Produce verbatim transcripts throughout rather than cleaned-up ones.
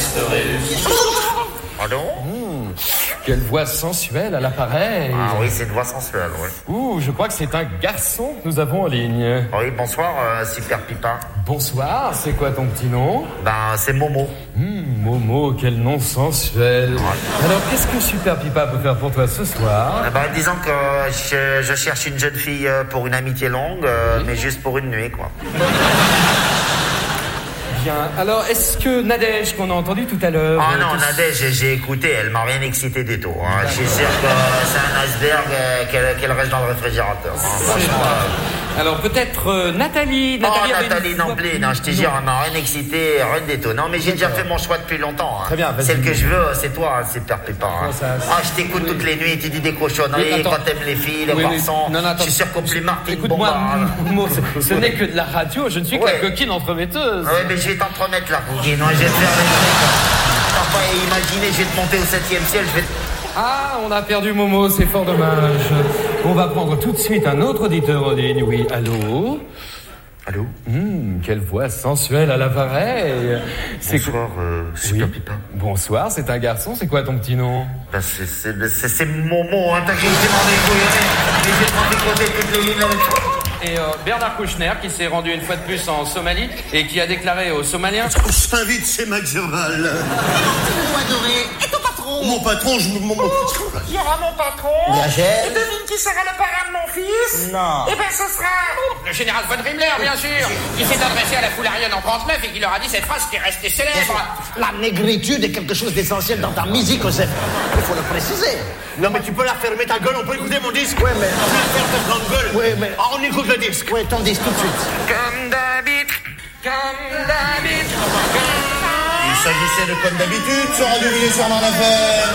resterai lumière. Pardon? Mmh, quelle voix sensuelle à l'appareil. Ah oui, c'est une voix sensuelle, oui. Ouh, je crois que c'est un garçon que nous avons en ligne. Oui, bonsoir, euh, Super Pipa. Bonsoir, c'est quoi ton petit nom? Ben, c'est Momo. Mmh, Momo, quel nom sensuel. Ouais. Alors, qu'est-ce que Super Pipa peut faire pour toi ce soir? Eh ben, disons que je, je cherche une jeune fille pour une amitié longue, euh, oui. mais juste pour une nuit, quoi. Bien. Alors, est-ce que Nadège, qu'on a entendu tout à l'heure... Ah non, Nadège, j'ai écouté, elle m'a rien excité du tout. Hein. Je suis sûr que c'est un iceberg euh, qu'elle, qu'elle reste dans le réfrigérateur. Hein. Franchement. Alors, peut-être euh, Nathalie... Nathalie, oh, Nathalie non plus. Non, je te jure, elle m'a rien excité, rien du tout. Non, mais j'ai déjà fait mon choix depuis longtemps. Hein. Très bien, vas-y. Celle que je veux, c'est toi, hein, Super Pipa. Hein. Ça, ça... Ah, je t'écoute oui. toutes les nuits, tu dis des cochonneries, oui, quand t'aimes les filles, les oui, garçons. Oui. Non, non, je suis sûr qu'au plus Martine Écoute-moi, Momo, ce, ce n'est que de la radio, je ne suis ouais. que la coquine entremetteuse. Oui, mais je vais t'entremettre là. Ok, non, je vais te faire les trucs. T'as pas imaginé, je vais te monter au septième ciel, je vais te... Ah, on a perdu Momo, c'est fort dommage. On va prendre tout de suite un autre auditeur en ligne. Oui, allô? Allô? Mmh, quelle voix sensuelle à l'appareil. C'est Bonsoir, quoi... euh, Super oui. Pipa. Bonsoir, c'est un garçon, c'est quoi ton petit nom? Ben, c'est, c'est, c'est, c'est Momo, hein, t'as qu'à demander couillonner. Et je vais prendre des côtés toutes les lignes avec toi. Et euh, Bernard Kouchner, qui s'est rendu une fois de plus en Somalie et qui a déclaré aux Somaliens... Je t'invite chez Max Javal. Mon adoré. Et ton patron? Mon patron, je... Mon... Oh, il y aura mon patron. Rachel. Et devine qui sera le parrain de mon fils? Non. Eh ben, ce sera... Le général von Himmler, bien sûr. Qui s'est adressé à la foule arienne en trente-neuf et qui leur a dit cette phrase qui est restée célèbre. La négritude est quelque chose d'essentiel dans ta musique, Joseph. Il faut le préciser. Non, mais tu peux la fermer ta gueule, on peut écouter mon disque? Ouais, mais... Tu peux faire ta grande gueule? Ouais, mais... Ah, on écoute le disque. Ouais, ton disque tout de suite. Comme d'habitude. Comme d'habitude. Il s'agissait de comme d'habitude sur Radio Villers-sur-Marne F M.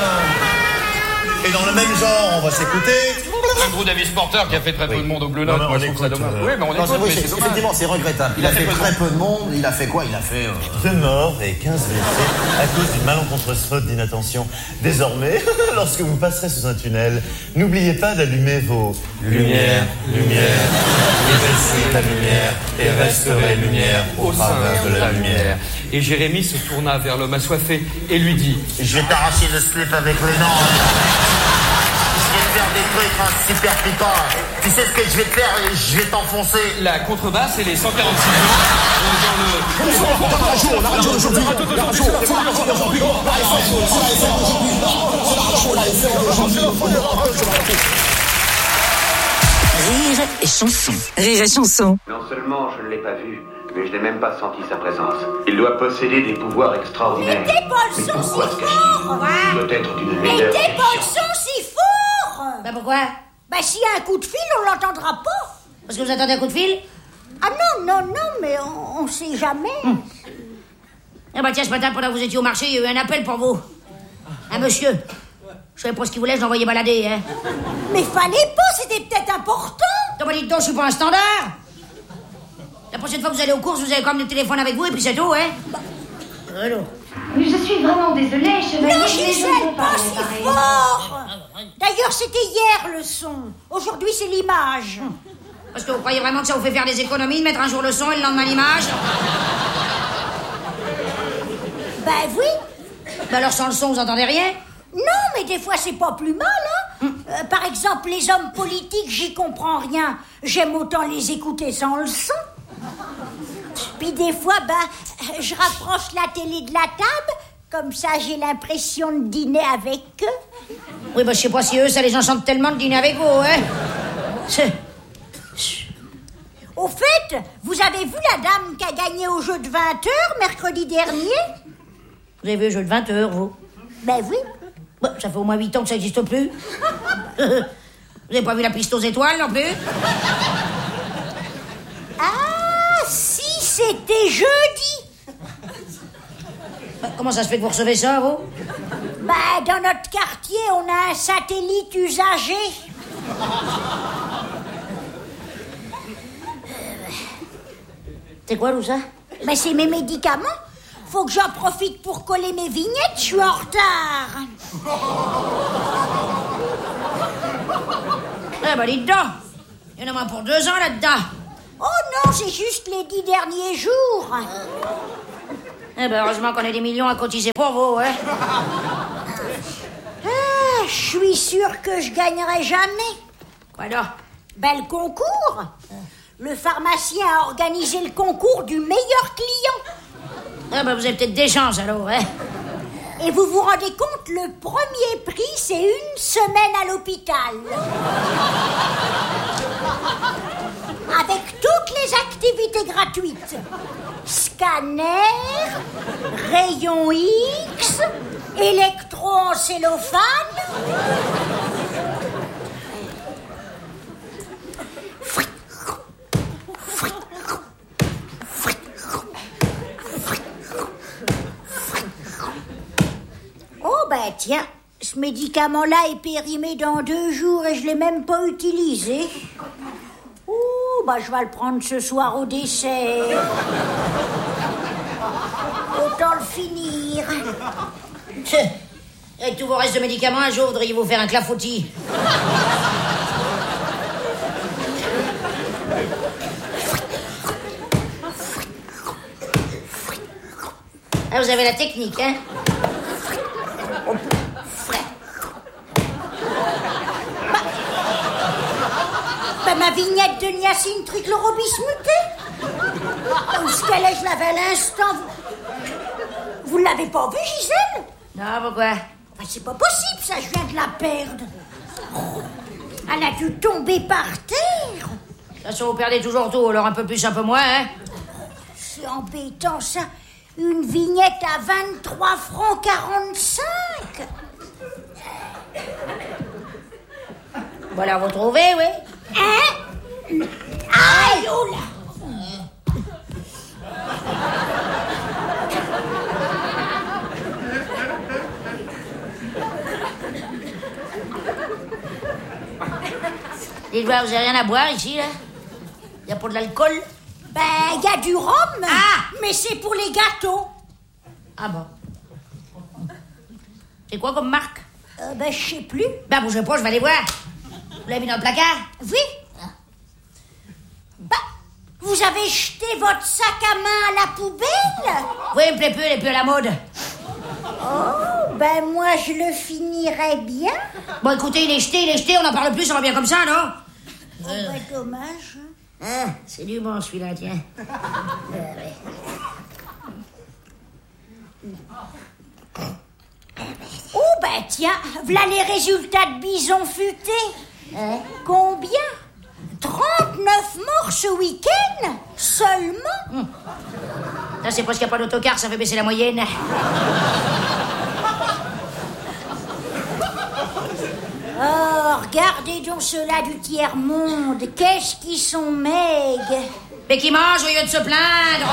Et dans le même genre, on va s'écouter... Un gros Davis Porter qui a fait très peu oui. de monde au Blue Note. Non, moi, on je trouve ça dommage. Euh... Oui, mais on non, écoute, oui, mais c'est, c'est effectivement, c'est regrettable. Il, il a, a fait, fait très peu de monde. Il a fait quoi? Il a fait... Euh... Deux morts et quinze blessés à cause d'une malencontreuse faute d'inattention. Désormais, lorsque vous passerez sous un tunnel, n'oubliez pas d'allumer vos... Lumière, lumière, baissez la lumière et resterez lumière au travers de la lumière. Et Jérémie se tourna vers l'homme assoiffé et lui dit... Je vais t'arracher le slip avec les dents. Je vais te faire des trucs, hein, Super Pipa. Tu sais ce que je vais te faire? Je vais t'enfoncer. La contrebasse et les cent quarante-six ans dans le... C'est la radio d'aujourd'hui. La radio, c'est la radio d'aujourd'hui. Rire et chanson. Rire et chanson. Non seulement je ne l'ai pas vu, mais je n'ai même pas senti sa présence. Il doit posséder des pouvoirs extraordinaires. Mais tes poils sont si forts! Il doit être d'une Mais laideur. tes poils sont si forts! Bah pourquoi? Bah s'il y a un coup de fil, on l'entendra pas. Parce que vous attendez un coup de fil? Ah non, non, non, mais on, on sait jamais. Hum. Ah bah tiens, ce matin, pendant que vous étiez au marché, il y a eu un appel pour vous. Un monsieur. Je savais pas ce qu'il voulait, je l'envoyais balader, hein. Mais fallait pas, c'était peut-être important. Non, bah dites donc, je suis pas un standard. La prochaine fois que vous allez aux courses, vous avez quand même le téléphone avec vous et puis c'est tout, hein. Bah. Alors. Mais je suis vraiment désolée, chevalier. Non, Gisèle, pas si fort. D'ailleurs, c'était hier le son. Aujourd'hui, c'est l'image. Parce que vous croyez vraiment que ça vous fait faire des économies de mettre un jour le son et le lendemain l'image? Ben oui. Ben alors sans le son, vous entendez rien? Non, mais des fois, c'est pas plus mal, hein. Hum. Euh, par exemple, les hommes politiques, j'y comprends rien. J'aime autant les écouter sans le son. Puis des fois, ben, je rapproche la télé de la table. Comme ça, j'ai l'impression de dîner avec eux. Oui, ben je sais pas si eux, ça les enchante tellement de dîner avec vous, hein. C'est... Au fait, vous avez vu la dame qui a gagné au jeu de vingt heures mercredi dernier? Vous avez vu le jeu de vingt heures, vous? Ben oui. Bah, ça fait au moins huit ans que ça n'existe plus. Vous n'avez pas vu la piste aux étoiles non plus? Ah, si, c'était jeudi. Bah, comment ça se fait que vous recevez ça, vous? Ben, dans notre quartier, on a un satellite usagé. C'est quoi tout ça? Ben c'est mes médicaments. Faut que j'en profite pour coller mes vignettes, je suis en retard. Eh ben dites donc, il y en a moins pour deux ans là-dedans. Oh non, c'est juste les dix derniers jours. Eh ben, heureusement qu'on a des millions à cotiser pour vous, hein. Ah, je suis sûre que je gagnerai jamais. Quoi donc? Ben, le concours. Le pharmacien a organisé le concours du meilleur client. Ah ben, vous avez peut-être des chances, alors, hein. Et vous vous rendez compte, le premier prix, c'est une semaine à l'hôpital. Avec toutes les activités gratuites. Scanner, rayon X, électroencélophane. Oh ben tiens, ce médicament-là est périmé dans deux jours et je l'ai même pas utilisé. Oh ben je vais le prendre ce soir au dessert. Autant le finir. Avec tous vos restes de médicaments, un jour, voudriez vous faire un clafoutis. Ah, vous avez la technique, hein? Bah, ma vignette de niacine trichlorobismutée. Où ce qu'elle est, je l'avais à l'instant. Vous, vous l'avez pas vue, Gisèle? Non, pourquoi? Bah, c'est pas possible, ça, je viens de la perdre. Oh, elle a dû tomber par terre. De toute façon, vous perdez toujours tout, alors un peu plus, un peu moins, hein? C'est embêtant, ça. Une vignette à vingt-trois francs quarante-cinq. Voilà, vous trouvez, oui? Hein? Aïe, oh là! Dites-moi, vous avez rien à boire ici, là? Il y a pas de l'alcool? Ben, il y a du rhum. Ah! Mais c'est pour les gâteaux. Ah bon? C'est quoi comme marque? Euh, ben, je sais plus. Ben, bougez pas, je vais aller voir. Vous l'avez mis dans le placard? Oui. Bah, vous avez jeté votre sac à main à la poubelle? Oui, il me plaît peu, il est plus à la mode. Oh, ben moi, je le finirais bien. Bon, écoutez, il est jeté, il est jeté, on n'en parle plus, ça va bien comme ça, non? Oh, euh... ben, dommage. Ah, c'est du bon, celui-là, tiens. euh, ouais. Oh, ben tiens, voilà les résultats de Bison Futé. Hein? Combien? trente-neuf morts ce week-end? Seulement? Hum. Ça, c'est parce qu'il n'y a pas d'autocar, ça fait baisser la moyenne. Oh, regardez donc ceux-là du tiers-monde. Qu'est-ce qu'ils sont maigres. Mais qui mangent au lieu de se plaindre.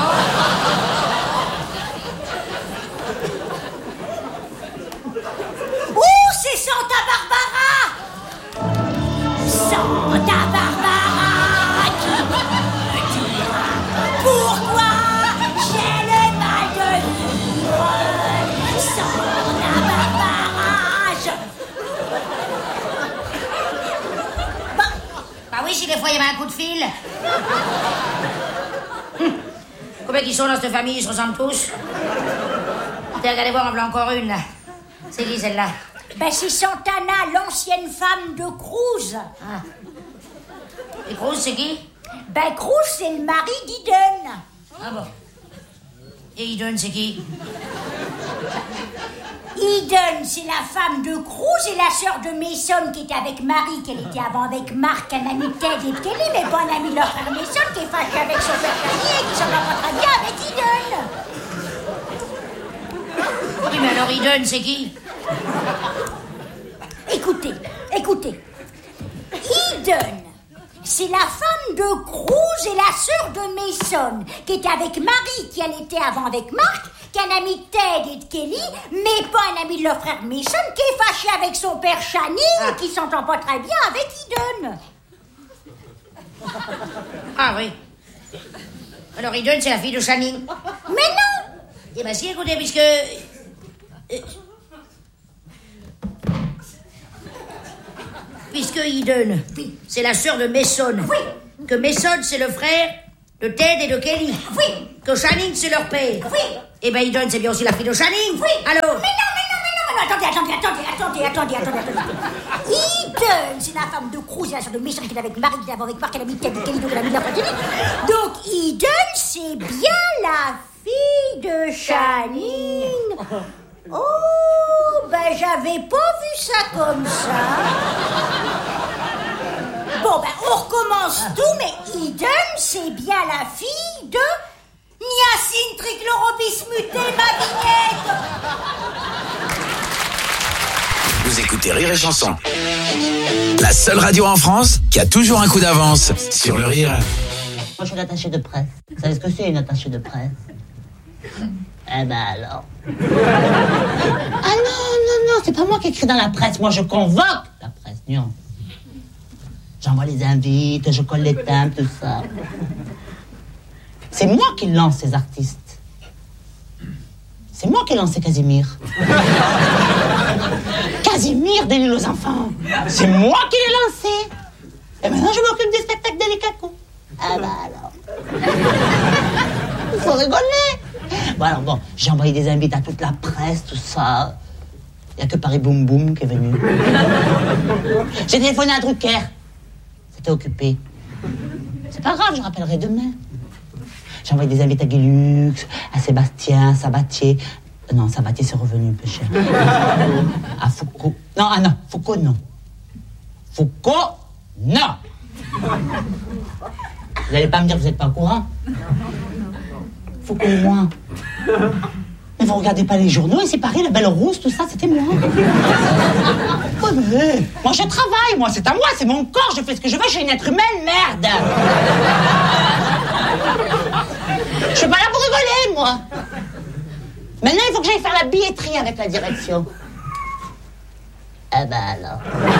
Oh, oh c'est Santa Barbara. Santa Barbara qui me dira pourquoi j'ai le mal de vivre. Santa Barbara, je... Bah, bah oui, si des fois il y avait un coup de fil. Hum. Combien qu'ils sont dans cette famille, ils se ressemblent tous. Regardez voir, en voilà encore une là. C'est qui celle-là? Ben c'est Santana, l'ancienne femme de Cruz. Ah. Et Cruz, c'est qui? Ben Cruz, c'est le mari d'Eden. Ah bon. Et Eden, c'est qui? Eden, c'est la femme de Cruz et la sœur de Mason qui était avec Marie, qu'elle était avant avec Marc, un ami de Ted et de Kelly, mais pas un ami de leur frère Mason qui est fâché avec son père Fanny et qui s'en va pas très bien avec Eden. Oui, mais alors Eden, c'est qui? Écoutez, écoutez. Eden, c'est la femme de Cruz et la sœur de Mason, qui était avec Marie, qui elle était avant avec Marc, qui est un ami de Ted et de Kelly, mais pas un ami de leur frère Mason, qui est fâché avec son père Channing ah. et qui s'entend pas très bien avec Eden. Ah oui. Alors Eden, c'est la fille de Channing. Mais non. Eh ben si, écoutez, puisque... Puisque Eden, oui, c'est la sœur de Mason. Oui. Que Mason, c'est le frère de Ted et de Kelly. Oui. Que Channing, c'est leur père. Oui. Eh ben, Eden, c'est bien aussi la fille de Channing. Oui. Allô? Mais non, mais non, mais non, mais non, attendez, attendez, attendez, attendez, attendez, attendez, attendez. Eden, c'est la femme de Cruz, la sorte de méchant qu'il avait avec Marie, qu'il avait avec Marc, elle a mis tête, Kelly, donc elle a mis de la fatiguée. Donc, Eden, c'est bien la fille de Channing. Oh, ben, j'avais pas vu ça comme ça. Bon, ben, on recommence tout, mais Eden, c'est bien la fille de Niacine Trichlorobismutée, ma vignette. Vous écoutez Rire et Chanson, la seule radio en France qui a toujours un coup d'avance sur le rire. Moi, je suis une attachée de presse. Vous savez ce que c'est, une attachée de presse? Eh ben alors. Ah non, non, non, c'est pas moi qui écris dans la presse. Moi, je convoque la presse, non. J'envoie les invites, je colle les timbres, tout ça. C'est moi qui lance ces artistes. C'est moi qui ai lancé Casimir. Casimir de l'île aux enfants. C'est moi qui l'ai lancé. Et maintenant, je m'occupe des spectacles de l'Ikaku. Ah bah alors. Il faut rigoler. Bon alors bon, j'ai envoyé des invites à toute la presse, tout ça. Il n'y a que Paris Boum Boum qui est venu. J'ai téléphoné à Drucker. C'était occupé. C'est pas grave, je rappellerai demain. J'ai envoyé des invités à Guilux, à Sébastien, Sabatier. Euh, non, Sabatier, c'est revenu un peu cher. À Foucault. Non, ah non, Foucault, non. Foucault, non. Vous n'allez pas me dire que vous n'êtes pas au courant? Foucault, moi. Mais vous regardez pas les journaux, et c'est pareil, la Belle Rousse, tout ça, c'était moi. Oh, mais, moi, je travaille, moi, c'est à moi, c'est mon corps, je fais ce que je veux, je suis une être humaine, merde. Je suis pas là pour rigoler, moi. Maintenant, il faut que j'aille faire la billetterie avec la direction. Ah bah alors.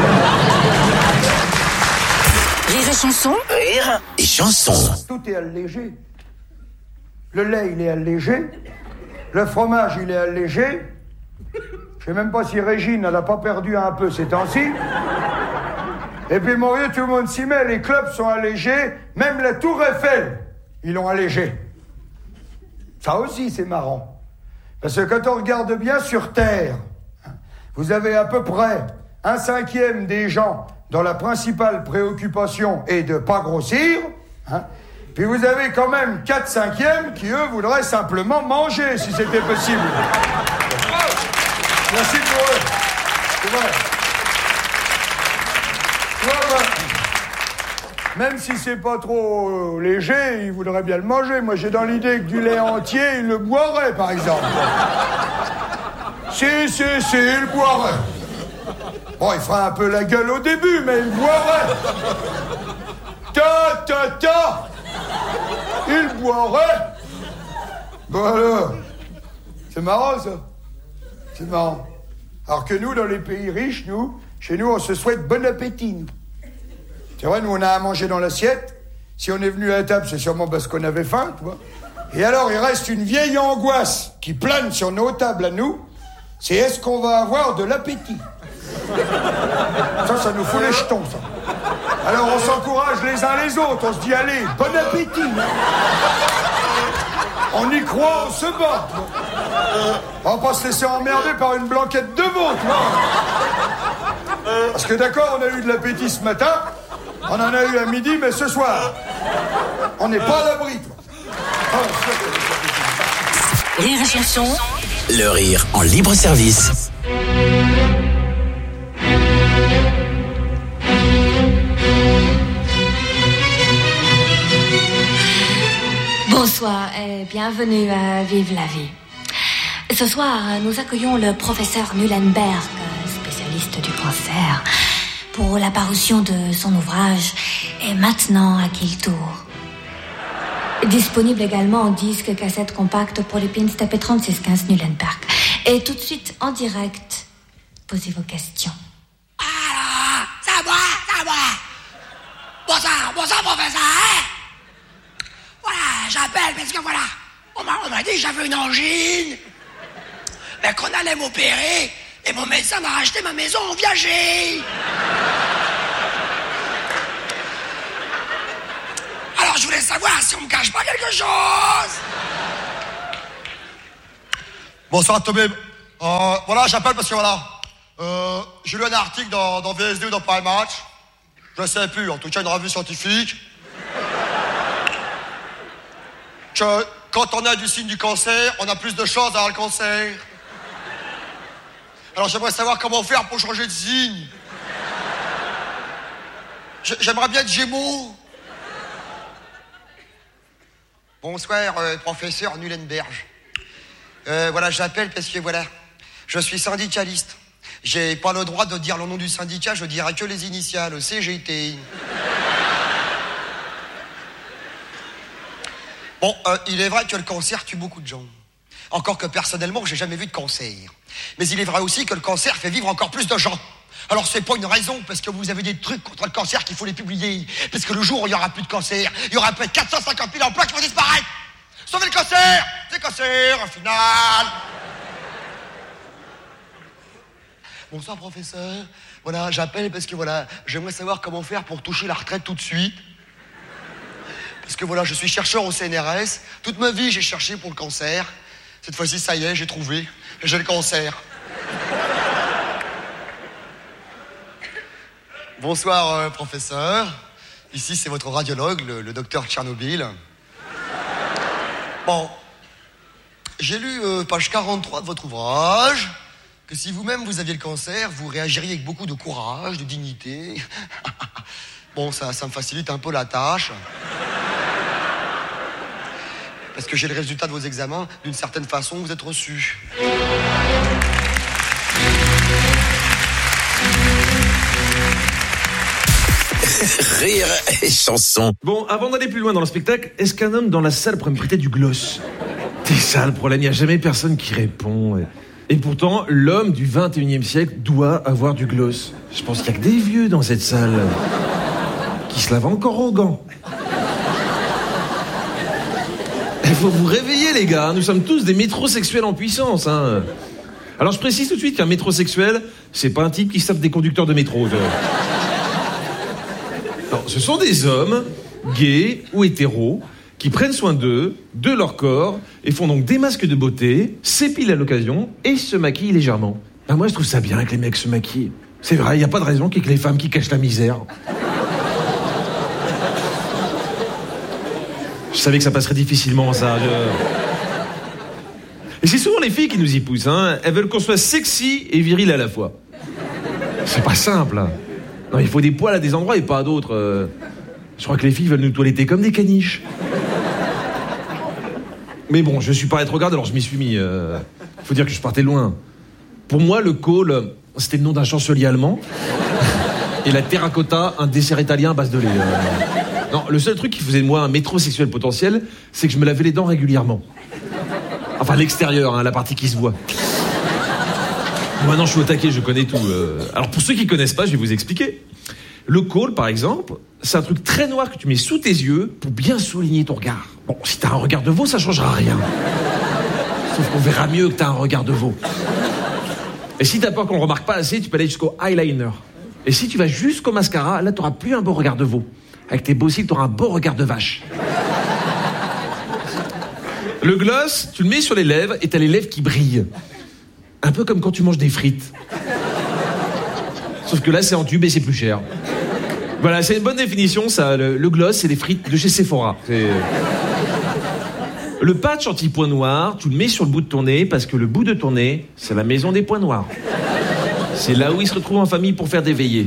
Rire et Chanson. Rire et Chanson. Tout est allégé. Le lait, il est allégé. Le fromage, il est allégé. Je sais même pas si Régine, elle a pas perdu un peu ces temps-ci. Et puis, mon vieux, tout le monde s'y met. Les clubs sont allégés. Même la Tour Eiffel, ils l'ont allégé. Ça aussi, c'est marrant. Parce que quand on regarde bien sur Terre, vous avez à peu près un cinquième des gens dont la principale préoccupation est de pas grossir. Hein. Puis vous avez quand même quatre cinquièmes qui, eux, voudraient simplement manger, si c'était possible. Merci pour eux. C'est vrai. Tu vois, ben, même si c'est pas trop léger, ils voudraient bien le manger. Moi, j'ai dans l'idée que du lait entier, ils le boiraient, par exemple. Si, si, si, ils le boiraient. Bon, il fera un peu la gueule au début, mais il le boirait. Ta, ta, ta. Il boirait. Bon alors, c'est marrant ça. C'est marrant. Alors que nous, dans les pays riches, nous, chez nous, on se souhaite bon appétit. Nous. C'est vrai, nous, on a à manger dans l'assiette. Si on est venu à la table, c'est sûrement parce qu'on avait faim, tu vois. Et alors, il reste une vieille angoisse qui plane sur nos tables à nous. C'est est-ce qu'on va avoir de l'appétit? Ça, ça nous fout les jetons, ça. Alors, on s'encourage les uns les autres. On se dit, allez, bon appétit. On y croit, on se bat. On va pas se laisser emmerder par une blanquette de veau, tu vois. Parce que d'accord, on a eu de l'appétit ce matin. On en a eu à midi, mais ce soir, on n'est pas à l'abri. Rire et Chanson, le rire en libre service. Bonsoir et bienvenue à Vive la vie. Ce soir, nous accueillons le professeur Muhlenberg, spécialiste du cancer, pour la parution de son ouvrage « Et maintenant, à qui le tour ?» Disponible également en disque, cassette compacte pour les pins T P trente-six quinze Muhlenberg. Et tout de suite, en direct, posez vos questions. Alors, c'est moi, c'est moi. Bonsoir, bonsoir, professeur. Voilà, j'appelle parce que voilà, on m'a, on m'a dit que j'avais une angine, ben, qu'on allait m'opérer, et mon médecin m'a racheté ma maison en viager. Alors je voulais savoir si on me cache pas quelque chose. Bonsoir Tomé. Euh, voilà, j'appelle parce que voilà, euh, j'ai lu un article dans, dans V S D ou dans Paris Match. Je sais plus, en tout cas une revue scientifique. Que quand on a du signe du cancer, on a plus de chances d'avoir le cancer. Alors j'aimerais savoir comment faire pour changer de signe. J'aimerais bien être Gémeaux. Bonsoir, euh, professeur Nulenberg. Euh, voilà, j'appelle parce que voilà, je suis syndicaliste. J'ai pas le droit de dire le nom du syndicat, je dirais que les initiales, C G T. Bon, euh, il est vrai que le cancer tue beaucoup de gens. Encore que personnellement, j'ai jamais vu de cancer. Mais il est vrai aussi que le cancer fait vivre encore plus de gens. Alors c'est pas une raison parce que vous avez des trucs contre le cancer qu'il faut les publier. Parce que le jour où il y aura plus de cancer, il y aura peut-être quatre cent cinquante mille emplois qui vont disparaître. Sauvez le cancer! C'est cancer, au final! Bonsoir professeur. Voilà, j'appelle parce que voilà, j'aimerais savoir comment faire pour toucher la retraite tout de suite. Parce que voilà, je suis chercheur au C N R S. Toute ma vie, j'ai cherché pour le cancer. Cette fois-ci, ça y est, j'ai trouvé. J'ai le cancer. Bonsoir, euh, professeur. Ici, c'est votre radiologue, le, le docteur Tchernobyl. Bon, j'ai lu euh, page quarante-trois de votre ouvrage, que si vous-même vous aviez le cancer, vous réagiriez avec beaucoup de courage, de dignité. Bon, ça, ça me facilite un peu la tâche. Parce que j'ai le résultat de vos examens, d'une certaine façon, vous êtes reçus. Rire et chanson. Bon, avant d'aller plus loin dans le spectacle, est-ce qu'un homme dans la salle pourrait me prêter du gloss? C'est ça le problème, il n'y a jamais personne qui répond. Et pourtant, l'homme du vingt et unième siècle doit avoir du gloss. Je pense qu'il n'y a que des vieux dans cette salle qui se lavent encore aux gants. Il faut vous réveiller les gars, nous sommes tous des métrosexuels en puissance. Hein. Alors je précise tout de suite qu'un métrosexuel, c'est pas un type qui sape des conducteurs de métro. Non, ce sont des hommes, gays ou hétéros, qui prennent soin d'eux, de leur corps, et font donc des masques de beauté, s'épilent à l'occasion, et se maquillent légèrement. Ben moi je trouve ça bien que les mecs se maquillent. C'est vrai, il n'y a pas de raison qu'il y ait que les femmes qui cachent la misère. Je savais que ça passerait difficilement, ça. Je... Et c'est souvent les filles qui nous y poussent, hein. Elles veulent qu'on soit sexy et viril à la fois. C'est pas simple, hein. Non, il faut des poils à des endroits et pas à d'autres. Euh... Je crois que les filles veulent nous toiletter comme des caniches. Mais bon, je suis pas rétrograde, alors je m'y suis mis. Euh... Faut dire que je partais loin. Pour moi, le col, c'était le nom d'un chancelier allemand. Et la terracotta, un dessert italien à base de lait. Euh... Non, le seul truc qui faisait de moi un métrosexuel potentiel, c'est que je me lavais les dents régulièrement. Enfin, l'extérieur, hein, la partie qui se voit. Maintenant, je suis au taquet, je connais tout. Euh... Alors, pour ceux qui connaissent pas, je vais vous expliquer. Le col, par exemple, c'est un truc très noir que tu mets sous tes yeux pour bien souligner ton regard. Bon, si t'as un regard de veau, ça changera rien. Sauf qu'on verra mieux que t'as un regard de veau. Et si t'as peur qu'on le remarque pas assez, tu peux aller jusqu'au eyeliner. Et si tu vas jusqu'au mascara, là, t'auras plus un beau regard de veau. Avec tes beaux cils, t'auras un beau regard de vache. Le gloss, tu le mets sur les lèvres et t'as les lèvres qui brillent. Un peu comme quand tu manges des frites. Sauf que là, c'est en tube et c'est plus cher. Voilà, c'est une bonne définition, ça. Le, le gloss, c'est les frites de chez Sephora. C'est... Le patch anti-points noirs, tu le mets sur le bout de ton nez parce que le bout de ton nez, c'est la maison des points noirs. C'est là où ils se retrouvent en famille pour faire des veillées.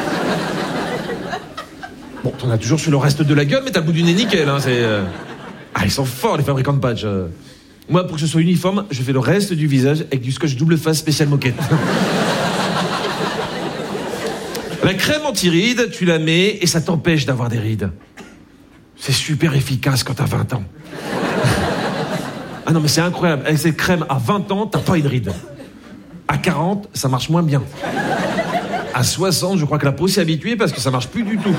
Bon, t'en as toujours sur le reste de la gueule, mais t'as le bout du nez nickel, hein, c'est... Euh... Ah, ils sont forts, les fabricants de patch. Euh... Moi, pour que ce soit uniforme, je fais le reste du visage avec du scotch double face spécial moquette. La crème anti-rides, tu la mets et ça t'empêche d'avoir des rides. C'est super efficace quand t'as vingt ans. Ah non, mais c'est incroyable. Avec cette crème, à vingt ans, t'as pas une ride. À quarante, ça marche moins bien. À soixante, je crois que la peau s'est habituée parce que ça marche plus du tout.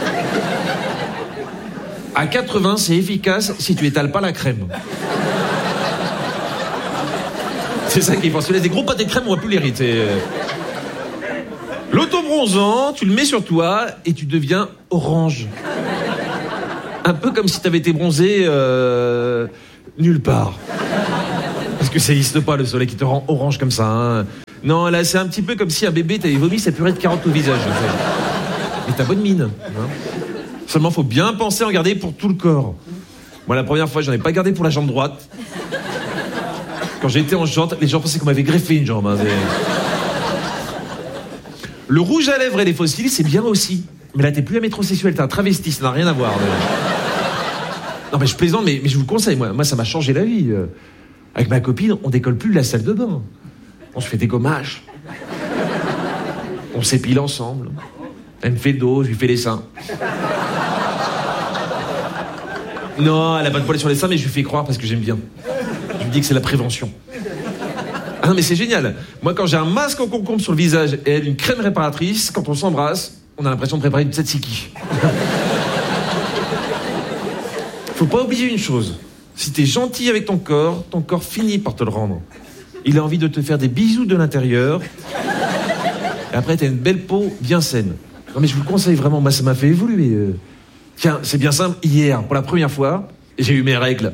À quatre-vingts, c'est efficace si tu étales pas la crème. C'est ça qui est fort. Si tu laisses des gros pâtés de crème, on voit plus les rides. C'est... L'autobronzant, tu le mets sur toi et tu deviens orange. Un peu comme si t'avais été bronzé euh, nulle part. que ça n'existe pas, le soleil qui te rend orange comme ça. Hein. Non, là, c'est un petit peu comme si un bébé t'avait vomi sa purée de carottes au visage. En fait. Et t'as bonne mine. Hein. Seulement, faut bien penser à en garder pour tout le corps. Moi, la première fois, j'en ai pas gardé pour la jambe droite. Quand j'étais en short, les gens pensaient qu'on m'avait greffé une jambe. Hein, mais... Le rouge à lèvres et les fossiles, c'est bien aussi. Mais là, t'es plus un métrosexuel, t'es un travesti, ça n'a rien à voir. Mais... Non, mais je plaisante, mais, mais je vous le conseille, moi, moi, ça m'a changé la vie. Avec ma copine, on décolle plus de la salle de bain. On se fait des gommages. On s'épile ensemble. Elle me fait le dos, je lui fais les seins. Non, elle a pas de poils sur les seins, mais je lui fais croire parce que j'aime bien. Je lui dis que c'est la prévention. Ah non, mais c'est génial. Moi, quand j'ai un masque en concombre sur le visage et elle une crème réparatrice, quand on s'embrasse, on a l'impression de préparer une tzatziki. Faut pas oublier une chose. Si t'es gentil avec ton corps, ton corps finit par te le rendre. Il a envie de te faire des bisous de l'intérieur. Et après, t'as une belle peau bien saine. Non, mais je vous le conseille vraiment. Moi, ça m'a fait évoluer. Euh... Tiens, c'est bien simple. Hier, pour la première fois, j'ai eu mes règles.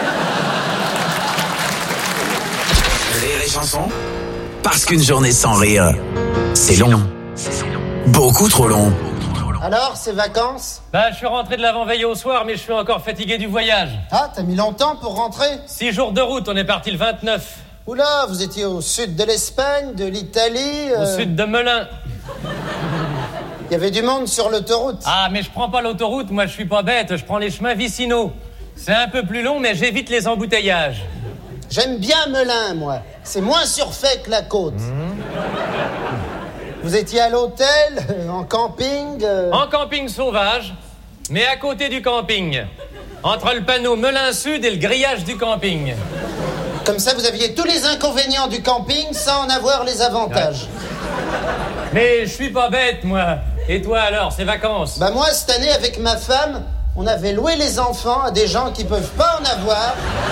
Rire et chanson. Parce qu'une journée sans rire, c'est long. Beaucoup trop long. Alors, ces vacances? Bah, je suis rentré de l'avant-veille au soir, mais je suis encore fatigué du voyage. Ah, t'as mis longtemps pour rentrer? Six jours de route, on est parti le vingt-neuf. Oula, vous étiez au sud de l'Espagne, de l'Italie... Euh... Au sud de Melun. Il y avait du monde sur l'autoroute. Ah, mais je prends pas l'autoroute, moi je suis pas bête, je prends les chemins vicinaux. C'est un peu plus long, mais j'évite les embouteillages. J'aime bien Melun, moi. C'est moins surfait que la côte. Mmh. Vous étiez à l'hôtel, euh, en camping euh... En camping sauvage, mais à côté du camping. Entre le panneau Melun Sud et le grillage du camping. Comme ça, vous aviez tous les inconvénients du camping sans en avoir les avantages. Ouais. Mais je suis pas bête, moi. Et toi, alors, ces vacances? Bah moi, cette année, avec ma femme, on avait loué les enfants à des gens qui peuvent pas en avoir.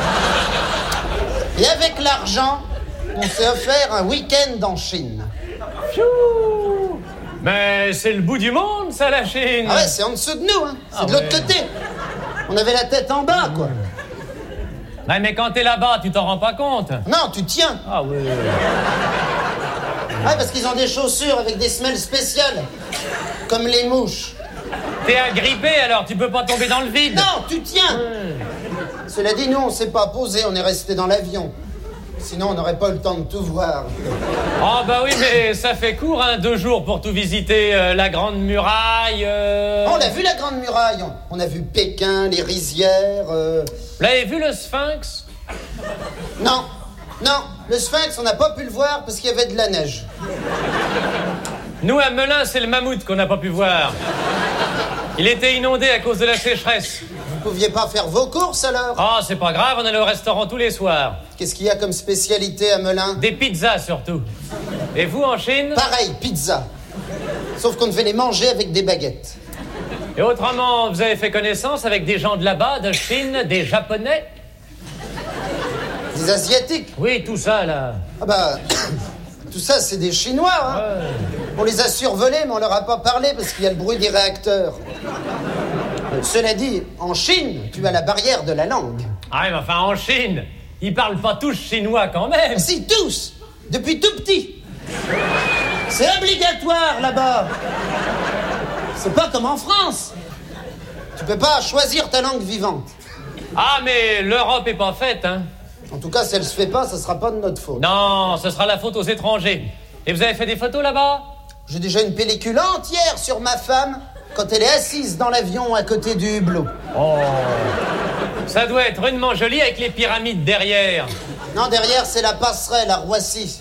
Et avec l'argent, on s'est offert un week-end en Chine. Pfiou. Mais c'est le bout du monde, ça, la Chine. Ah ouais, c'est en dessous de nous, hein. C'est ah de ouais. l'autre côté. On avait la tête en bas, quoi. Ouais, mais quand t'es là-bas, tu t'en rends pas compte. Non, tu tiens. Ah oui. Ouais, parce qu'ils ont des chaussures avec des semelles spéciales. Comme les mouches. T'es agrippé, alors tu peux pas tomber dans le vide. Non, tu tiens. Ouais. Cela dit, nous, on s'est pas posé, on est resté dans l'avion. Sinon, on n'aurait pas eu le temps de tout voir. Oh, bah oui, mais ça fait court, hein, deux jours pour tout visiter. Euh, la Grande Muraille... Euh... On a vu la Grande Muraille. On a vu Pékin, les rizières... Euh... Vous l'avez vu, le Sphinx? Non, non. Le Sphinx, on n'a pas pu le voir parce qu'il y avait de la neige. Nous, à Melun, c'est le mammouth qu'on n'a pas pu voir. Il était inondé à cause de la sécheresse. Vous pouviez pas faire vos courses, alors? Oh, c'est pas grave, on allait au restaurant tous les soirs. Qu'est-ce qu'il y a comme spécialité à Melun? Des pizzas, surtout. Et vous, en Chine? Pareil, pizza. Sauf qu'on devait les manger avec des baguettes. Et autrement, vous avez fait connaissance avec des gens de là-bas, de Chine, des Japonais? Des Asiatiques? Oui, tout ça, là. Ah bah... Tout ça, c'est des Chinois, hein. Ouais. On les a survolés, mais on leur a pas parlé parce qu'il y a le bruit des réacteurs. Cela dit, en Chine, tu as la barrière de la langue. Ah mais enfin, en Chine, ils parlent pas tous chinois quand même. Si, tous. Depuis tout petit. C'est obligatoire, là-bas. C'est pas comme en France. Tu peux pas choisir ta langue vivante. Ah, mais l'Europe est pas faite, hein. En tout cas, si elle se fait pas, ça sera pas de notre faute. Non, ce sera la faute aux étrangers. Et vous avez fait des photos là-bas? J'ai déjà une pellicule entière sur ma femme quand elle est assise dans l'avion à côté du hublot. Oh. Ça doit être rudement joli avec les pyramides derrière. Non, derrière, c'est la passerelle à Roissy.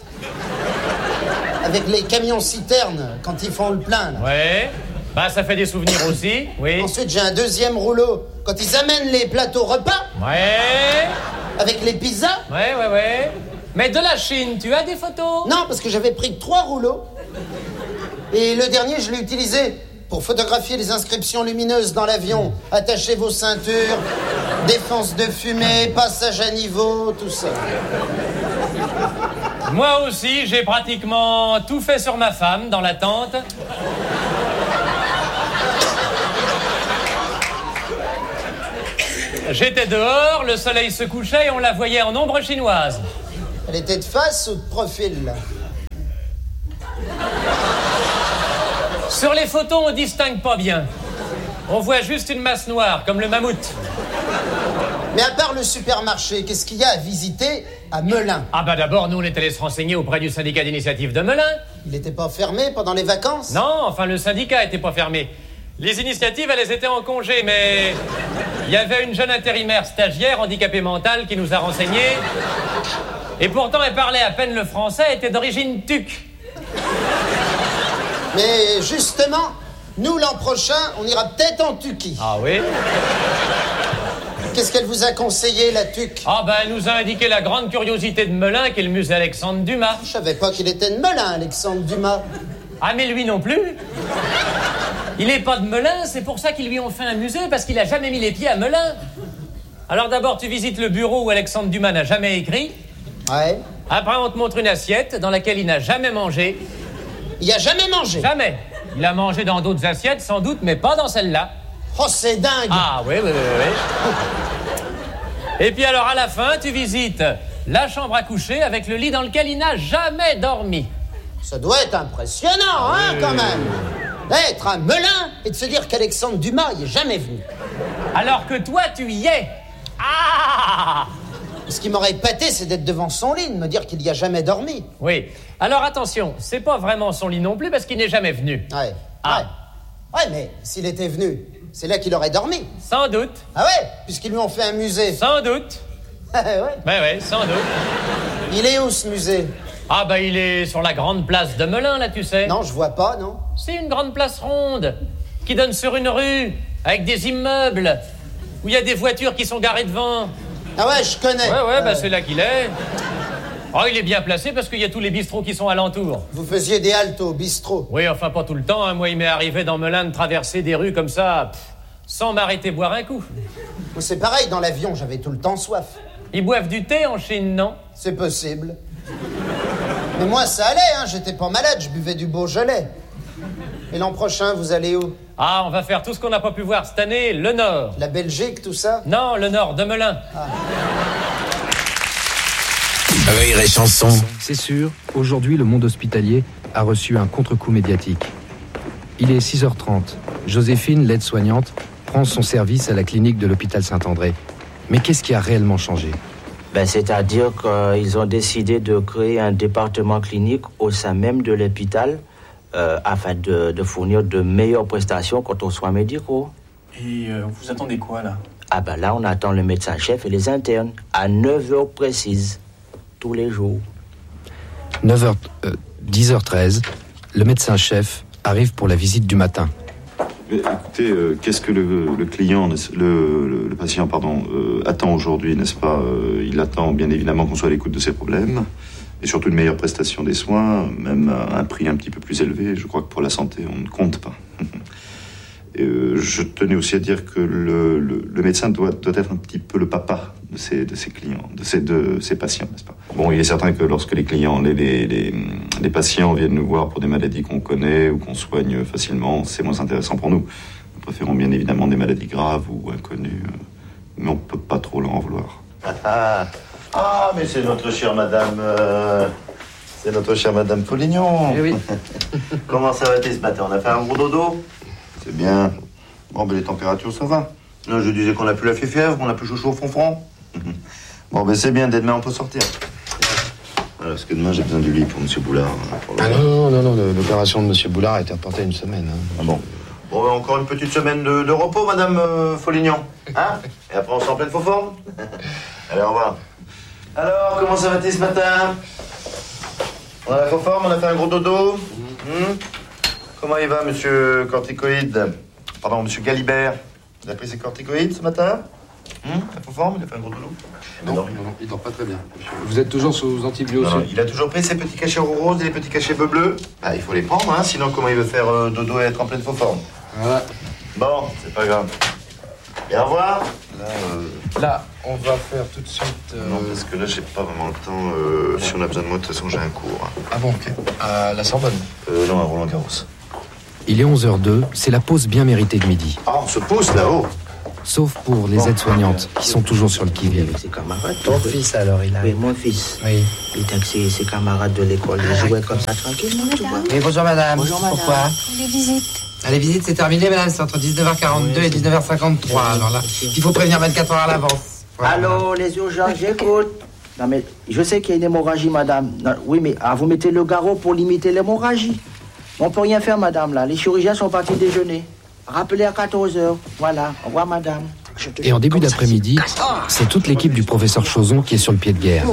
Avec les camions-citernes quand ils font le plein, là. Ouais. Bah, ça fait des souvenirs aussi, oui. Ensuite, j'ai un deuxième rouleau quand ils amènent les plateaux repas. Ouais. Avec les pizzas. Ouais, ouais, ouais. Mais de la Chine, tu as des photos? Non, parce que j'avais pris trois rouleaux. Et le dernier, je l'ai utilisé pour photographier les inscriptions lumineuses dans l'avion. Attachez vos ceintures, défense de fumée, passage à niveau, tout ça. Moi aussi, j'ai pratiquement tout fait sur ma femme dans la tente. J'étais dehors, le soleil se couchait et on la voyait en ombre chinoise. Elle était de face ou de profil, là? Sur les photos, on distingue pas bien. On voit juste une masse noire, comme le mammouth. Mais à part le supermarché, qu'est-ce qu'il y a à visiter à Melun? Ah bah d'abord, nous, on est allés se renseigner auprès du syndicat d'initiative de Melun. Il n'était pas fermé pendant les vacances? Non, enfin, le syndicat était pas fermé. Les initiatives, elles étaient en congé, mais... il y avait une jeune intérimaire stagiaire handicapée mentale qui nous a renseignés. Et pourtant, elle parlait à peine le français, elle était d'origine tuque. Mais justement, nous, l'an prochain, on ira peut-être en Tuquie. Ah oui? Qu'est-ce qu'elle vous a conseillé, la Tuque? Ah ben, elle nous a indiqué la grande curiosité de Melun, qui est le musée Alexandre Dumas. Je savais pas qu'il était de Melun, Alexandre Dumas. Ah, mais lui non plus. Il est pas de Melun, c'est pour ça qu'ils lui ont fait un musée, parce qu'il a jamais mis les pieds à Melun. Alors d'abord, tu visites le bureau où Alexandre Dumas n'a jamais écrit. Ouais. Après, on te montre une assiette dans laquelle il n'a jamais mangé. Il a jamais mangé? Jamais. Il a mangé dans d'autres assiettes, sans doute, mais pas dans celle-là. Oh, c'est dingue! Ah, oui, oui, oui, oui. Et puis alors, à la fin, tu visites la chambre à coucher avec le lit dans lequel il n'a jamais dormi. Ça doit être impressionnant, hein, oui, quand oui, même. oui. D'être à Melun et de se dire qu'Alexandre Dumas y est jamais venu. Alors que toi, tu y es. Ah! Ce qui m'aurait épaté, c'est d'être devant son lit, de me dire qu'il y a jamais dormi. Oui. Alors attention, c'est pas vraiment son lit non plus parce qu'il n'est jamais venu. Ouais. Ah. Ouais. Ouais, mais s'il était venu, c'est là qu'il aurait dormi. Sans doute. Ah ouais? Puisqu'ils lui ont fait un musée. Sans doute. ouais. Ben ouais, sans doute. Il est où, ce musée? Ah bah il est sur la grande place de Melun, là, tu sais. Non, je vois pas, non. C'est une grande place ronde qui donne sur une rue avec des immeubles où il y a des voitures qui sont garées devant. Ah ouais, je connais. Ouais, ouais, euh... bah c'est là qu'il est. Oh, il est bien placé parce qu'il y a tous les bistrots qui sont alentour. Vous faisiez des haltes au bistrot? Oui, enfin pas tout le temps. Hein. Moi, il m'est arrivé dans Melun de traverser des rues comme ça, pff, sans m'arrêter boire un coup. C'est pareil, dans l'avion, j'avais tout le temps soif. Ils boivent du thé en Chine, non? C'est possible. Mais moi, ça allait, hein. J'étais pas malade, je buvais du Beaujolais. Et l'an prochain, vous allez où? Ah, on va faire tout ce qu'on n'a pas pu voir cette année, le Nord. La Belgique, tout ça? Non, le Nord, de Melun. Ah. Rire et chanson. C'est sûr, aujourd'hui, le monde hospitalier a reçu un contre-coup médiatique. Il est six heures trente. Joséphine, l'aide-soignante, prend son service à la clinique de l'hôpital Saint-André. Mais qu'est-ce qui a réellement changé? Ben, c'est-à-dire qu'ils ont décidé de créer un département clinique au sein même de l'hôpital euh, afin de, de fournir de meilleures prestations quant aux soins médicaux. Et euh, vous attendez quoi, là? Ah ben là, on attend le médecin-chef et les internes à neuf heures précises, tous les jours. neuf heures, euh, dix heures treize, le médecin-chef arrive pour la visite du matin. Mais écoutez, euh, qu'est-ce que le, le client, le, le, le patient, pardon, euh, attend aujourd'hui, n'est-ce pas? euh, Il attend bien évidemment qu'on soit à l'écoute de ses problèmes et surtout une meilleure prestation des soins, même à un prix un petit peu plus élevé. Je crois que pour la santé, on ne compte pas. Et, euh, je tenais aussi à dire que le, le, le médecin doit, doit être un petit peu le papa de ses, de ses clients, de ses, de ses patients, n'est-ce pas? Bon, il est certain que lorsque les clients, les, les, les, les patients viennent nous voir pour des maladies qu'on connaît ou qu'on soigne facilement, c'est moins intéressant pour nous. Nous préférons bien évidemment des maladies graves ou inconnues, mais on ne peut pas trop leur en vouloir. Ah, ah, mais c'est notre chère madame... Euh, c'est notre chère madame Polignon. Eh oui. Comment ça va-t-il ce matin? On a fait un gros dodo? C'est bien. Bon, ben les températures, ça va. Non, je disais qu'on a plus la fièvre, qu'on a plus chaud au fond-front. Bon, ben c'est bien, dès demain, on peut sortir. Voilà, parce que demain, j'ai besoin du lit pour M. Boulard. Pour ah non, non, non, l'opération de M. Boulard a été reportée à une semaine. Hein. Ah bon? Bon, ben, encore une petite semaine de, de repos, madame euh, Folignon. Hein? Et après, on sera en pleine faux forme. Allez, au revoir. Alors, comment ça va-t-il ce matin? On a la faux forme, on a fait un gros dodo. Mmh. Comment il va, monsieur Corticoïde? Pardon, monsieur Galibert. Il a pris ses corticoïdes ce matin? Hum, la faux forme, il a fait un gros dodo? Non, non, non, il dort pas très bien. Vous êtes toujours sous antibiotiques? Non, non, il a toujours pris ses petits cachets roses et les petits cachets bleu bleu. Bah, il faut les prendre, hein, sinon comment il veut faire euh, dodo et être en pleine faux forme? Voilà. Bon, c'est pas grave. Et au revoir. Là, euh... Là, on va faire tout de suite... Euh... Non, parce que là, j'ai pas vraiment le temps. Euh, si on a besoin de moi, de toute façon, j'ai un cours. Hein. Ah bon, ok. À la Sorbonne? Euh, non, à Roland-Garros. Il est onze heures deux, c'est la pause bien méritée de midi. Ah, on se pose là-haut. sauf pour les aides-soignantes qui sont toujours sur le qui-vive. Ses camarades. Ton fils alors, il a... Oui, mon fils. Oui. Il était avec ses, ses camarades de l'école. Il jouait comme ça tranquillement, tu vois. Oui, bonjour madame. Bonjour madame. Pourquoi? Les visites. Ah, les visites, c'est terminé, madame. C'est entre dix-neuf heures quarante-deux et dix-neuf heures cinquante-trois. Alors là, il faut prévenir vingt-quatre heures à l'avance. Voilà. Allô, les urgences, j'écoute. Non, mais je sais qu'il y a une hémorragie, madame. Non, oui, mais ah, vous mettez le garrot pour limiter l'hémorragie. On peut rien faire, madame, là. Les chirurgiens sont partis déjeuner. Rappelez à quatorze heures. Voilà. Au revoir, madame. Et en début d'après-midi, c'est toute l'équipe du professeur Chauzon qui est sur le pied de guerre.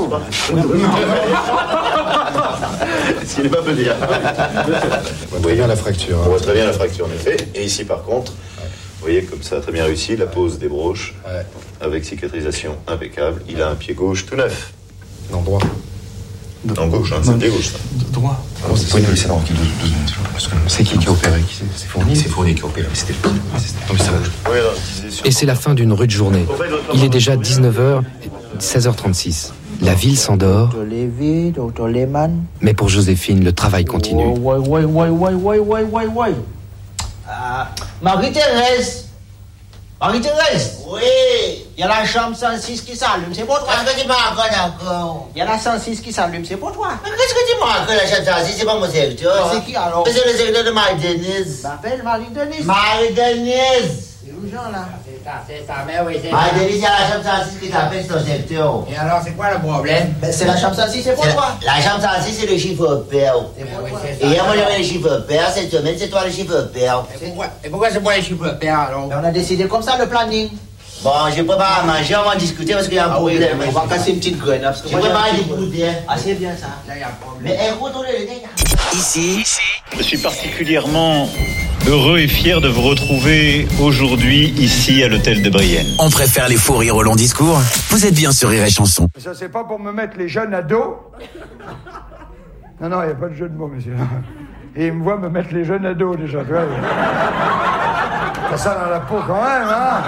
S'il n'est pas peu dire. On voit très bien la fracture. On voit très bien la fracture, en effet. Et ici, par contre, vous voyez comme ça, très bien réussi, la pose des broches, ouais. Avec cicatrisation impeccable. Il a un pied gauche tout neuf. Non, droit. En gauche, hein, c'est le pied gauche, ça. Droit. Oh, c'est Fournier, laissez tranquille deux, deux secondes. Parce que c'est qui qui a opéré? C'est Fournier. C'est Fournier qui a opéré. C'était le. Non, mais ça va. Et c'est la fin d'une rude journée. Il est déjà dix-neuf heures, seize heures trente-six. La ville s'endort. Docteur Lévy, docteur Lehmann. Mais pour Joséphine, le travail continue. Ouais, ouais, ouais, ouais, ouais, ouais, ouais, ouais. Ah, Marie-Thérèse. Marie-Thérèse. Oui. Il y a la chambre cent six qui s'allume, c'est pour toi. Qu'est-ce que tu m'as encore? Il y a la cent six qui s'allume, c'est pour toi. Qu'est-ce que tu m'as encore, la chambre cent six? C'est pas mon secteur. C'est qui alors? C'est le secteur de Marie-Denise. M'appelle Marie-Denise. Marie-Denise. C'est urgent là. C'est ça, c'est ça, mais oui, c'est Marie-Denise, il y a la chambre cent six qui t'appelle sur ton secteur. Et alors, c'est quoi le problème? Ben, c'est la chambre cent six, c'est pour toi. La chambre cent six, c'est le chiffre pair. C'est pour toi. Et hier, moi, j'avais le chiffre pair. Cette semaine, c'est toi le chiffre pair. Et pourquoi c'est moi les chiffres pair alors? On a décidé comme ça le planning. Bon, je prépare à manger, on va discuter parce qu'il y a un ah problème. Oui, on va casser une petite graine. Parce que je prépare du goûter. Ah, c'est bien ça. Là, il y a un problème. Mais écoute, on est les Ici, je suis particulièrement heureux et fier de vous retrouver aujourd'hui ici à l'hôtel de Brienne. On préfère les faux rires au long discours. Vous êtes bien sur Rire et Chanson. Ça, c'est pas pour me mettre les jeunes à dos. Non, non, il n'y a pas de jeu de mots, monsieur. Et il me voit me mettre les jeunes à dos, déjà, tu vois. T'as ça dans la peau quand même, hein?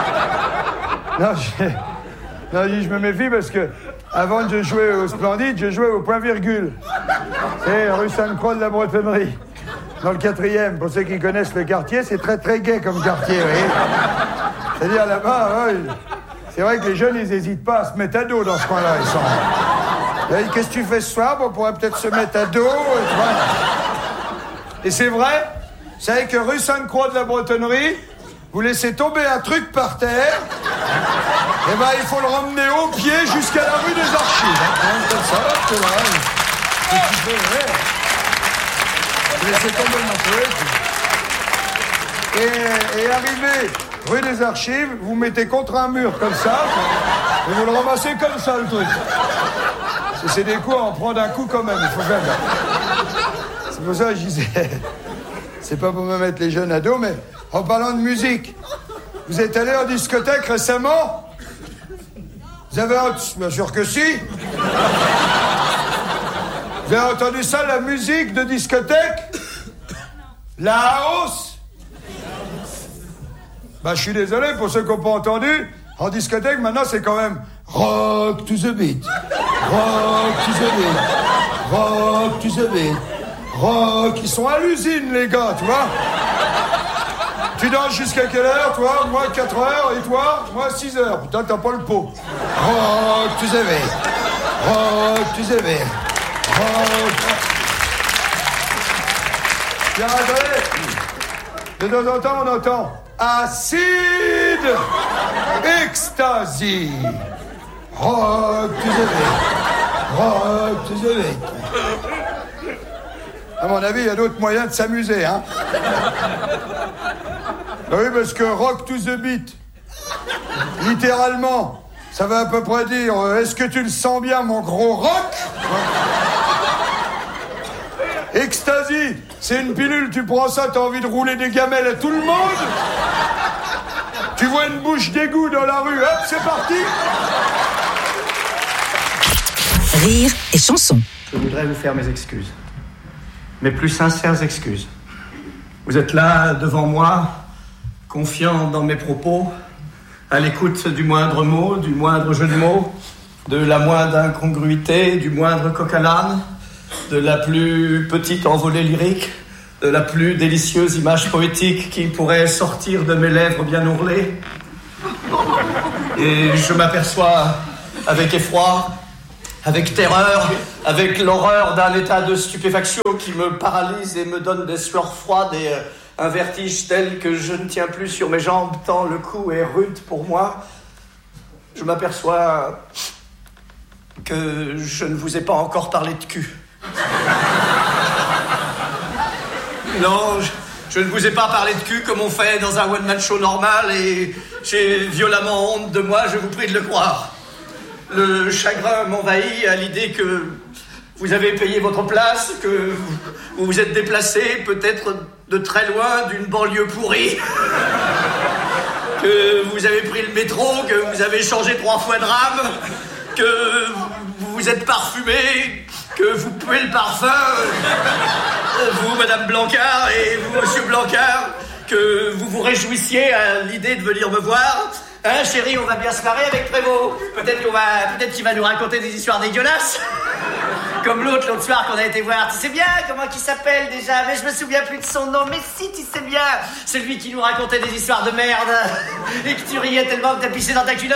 Non, je... non, je me méfie parce que avant de jouer au Splendide, je jouais au point-virgule. C'est rue Sainte-Croix de la Bretonnerie. Dans le quatrième, pour ceux qui connaissent le quartier, c'est très très gai comme quartier, vous voyez. C'est-à-dire là-bas, ouais, c'est vrai que les jeunes, ils n'hésitent pas à se mettre à dos dans ce coin-là. Ils sont... Là, qu'est-ce que tu fais ce soir? Bon, on pourrait peut-être se mettre à dos. Et, voilà. Et c'est vrai, vous savez que rue Sainte-Croix de la Bretonnerie, vous laissez tomber un truc par terre, et ben il faut le ramener au pied jusqu'à la rue des Archives. Hein, comme ça, là, c'est vrai. C'est ce qu'il faut, ouais. Vous laissez tomber mon truc. Et, et arrivé rue des Archives, vous mettez contre un mur comme ça, et vous le ramassez comme ça, le truc. Et c'est des coups à en prendre un coup quand même, il faut faire. C'est pour ça que je disais, c'est pas pour me mettre les jeunes à dos, mais en parlant de musique, vous êtes allé en discothèque récemment? Vous avez entendu... Bien sûr que si. Vous avez entendu ça, la musique de discothèque? La house? Bah, je suis désolé pour ceux qui n'ont pas entendu. En discothèque, maintenant, c'est quand même rock to the beat. Rock to the beat. Rock to the beat. Rock, ils sont à l'usine, les gars, tu vois. Tu danses jusqu'à quelle heure, toi? Moi, quatre heures, et toi? Moi, six heures. Putain, t'as pas le pot. Rock to the beat. Rock to the beat. Rock. Tiens, attendez. De temps en temps, on entend acide, ecstasy. Rock to the beat. Rock to the beat. À mon avis, il y a d'autres moyens de s'amuser, hein. Ben oui, parce que rock to the beat, littéralement, ça veut à peu près dire euh, est-ce que tu le sens bien, mon gros rock? Ecstasy, c'est une pilule, tu prends ça, t'as envie de rouler des gamelles à tout le monde. Tu vois une bouche d'égout dans la rue, hop, c'est parti. Rire et Chanson. Je voudrais vous faire mes excuses. Mes plus sincères excuses. Vous êtes là, devant moi, confiant dans mes propos, à l'écoute du moindre mot, du moindre jeu de mots, de la moindre incongruité, du moindre coq à l'âne, de la plus petite envolée lyrique, de la plus délicieuse image poétique qui pourrait sortir de mes lèvres bien ourlées. Et je m'aperçois avec effroi, avec terreur, avec l'horreur d'un état de stupéfaction qui me paralyse et me donne des sueurs froides et un vertige tel que je ne tiens plus sur mes jambes tant le coup est rude pour moi. Je m'aperçois que je ne vous ai pas encore parlé de cul. Non, je, je ne vous ai pas parlé de cul comme on fait dans un one-man show normal et j'ai violemment honte de moi, je vous prie de le croire. Le chagrin m'envahit à l'idée que vous avez payé votre place, que vous vous êtes déplacé peut-être de très loin d'une banlieue pourrie, que vous avez pris le métro, que vous avez changé trois fois de rame, que vous vous êtes parfumé, que vous puez le parfum, vous, Madame Blancard, et vous, Monsieur Blancard, que vous vous réjouissiez à l'idée de venir me voir. Hein, chérie, on va bien se marrer avec Prévost. Peut-être qu'on va, peut-être qu'il va nous raconter des histoires dégueulasses. Comme l'autre, l'autre soir qu'on a été voir. Tu sais bien comment il s'appelle déjà? Mais je me souviens plus de son nom. Mais si, tu sais bien. Celui qui nous racontait des histoires de merde. Et que tu riais tellement que t'as pissé dans ta culotte.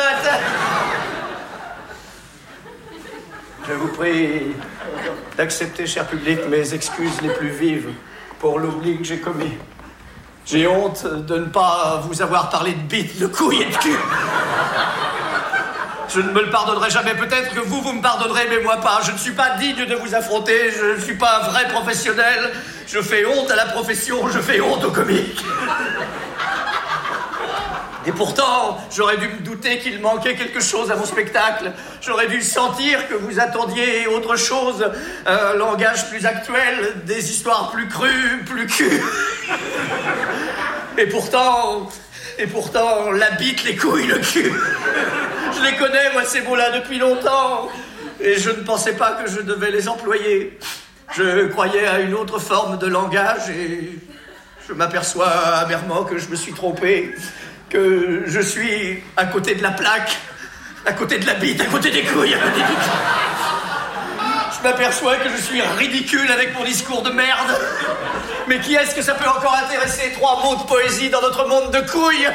Je vous prie d'accepter, cher public, mes excuses les plus vives pour l'oubli que j'ai commis. J'ai honte de ne pas vous avoir parlé de bite, de couilles et de cul. Je ne me le pardonnerai jamais. Peut-être que vous, vous me pardonnerez, mais moi pas. Je ne suis pas digne de vous affronter. Je ne suis pas un vrai professionnel. Je fais honte à la profession. Je fais honte au comique. Et pourtant, j'aurais dû me douter qu'il manquait quelque chose à mon spectacle. J'aurais dû sentir que vous attendiez autre chose, un langage plus actuel, des histoires plus crues, plus cul. Et pourtant, et pourtant, la bite, les couilles, le cul. Je les connais, moi, ces mots-là, depuis longtemps. Et je ne pensais pas que je devais les employer. Je croyais à une autre forme de langage et je m'aperçois amèrement que je me suis trompé. Que je suis à côté de la plaque, à côté de la bite, à côté des couilles, à côté du... Je m'aperçois que je suis ridicule avec mon discours de merde. Mais qui est-ce que ça peut encore intéresser? Trois mots de poésie dans notre monde de couilles.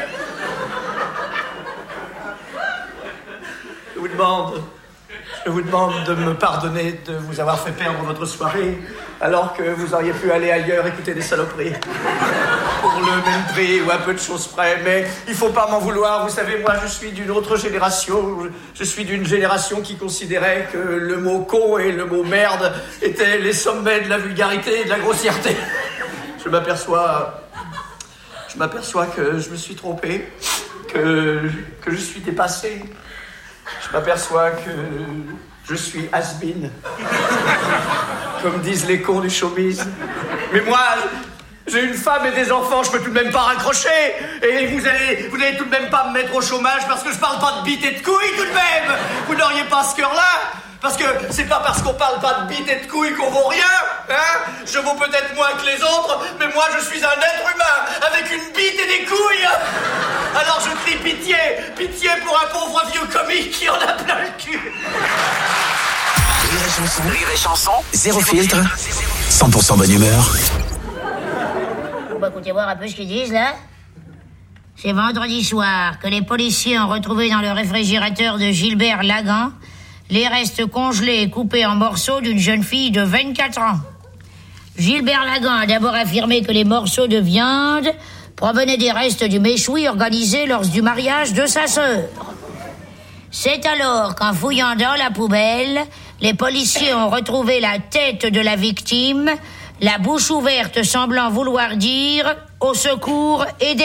Je vous demande, je vous demande de me pardonner de vous avoir fait perdre votre soirée alors que vous auriez pu aller ailleurs écouter des saloperies. Pour le même prix ou un peu de choses près, mais il faut pas m'en vouloir. Vous savez, moi, je suis d'une autre génération. Je suis d'une génération qui considérait que le mot con et le mot merde étaient les sommets de la vulgarité et de la grossièreté. Je m'aperçois, je m'aperçois que je me suis trompé, que, que je suis dépassé. Je m'aperçois que je suis has-been, comme disent les cons du showbiz. Mais moi... j'ai une femme et des enfants, je peux tout de même pas raccrocher. Et vous allez, vous n'allez tout de même pas me mettre au chômage parce que je parle pas de bite et de couilles tout de même. Vous n'auriez pas ce cœur-là. Parce que c'est pas parce qu'on parle pas de bite et de couilles qu'on vaut rien, hein. Je vaux peut-être moins que les autres, mais moi je suis un être humain avec une bite et des couilles. Alors je crie pitié, pitié pour un pauvre vieux comique qui en a plein le cul. Rire et chanson, rire et chanson, zéro filtre, cent pour cent bonne humeur. Bah, écoutez voir un peu ce qu'ils disent, là. C'est vendredi soir que les policiers ont retrouvé dans le réfrigérateur de Gilbert Lagan les restes congelés et coupés en morceaux d'une jeune fille de vingt-quatre ans. Gilbert Lagan a d'abord affirmé que les morceaux de viande provenaient des restes du méchoui organisé lors du mariage de sa sœur. C'est alors qu'en fouillant dans la poubelle, les policiers ont retrouvé la tête de la victime, la bouche ouverte semblant vouloir dire « Au secours, aidez-moi ».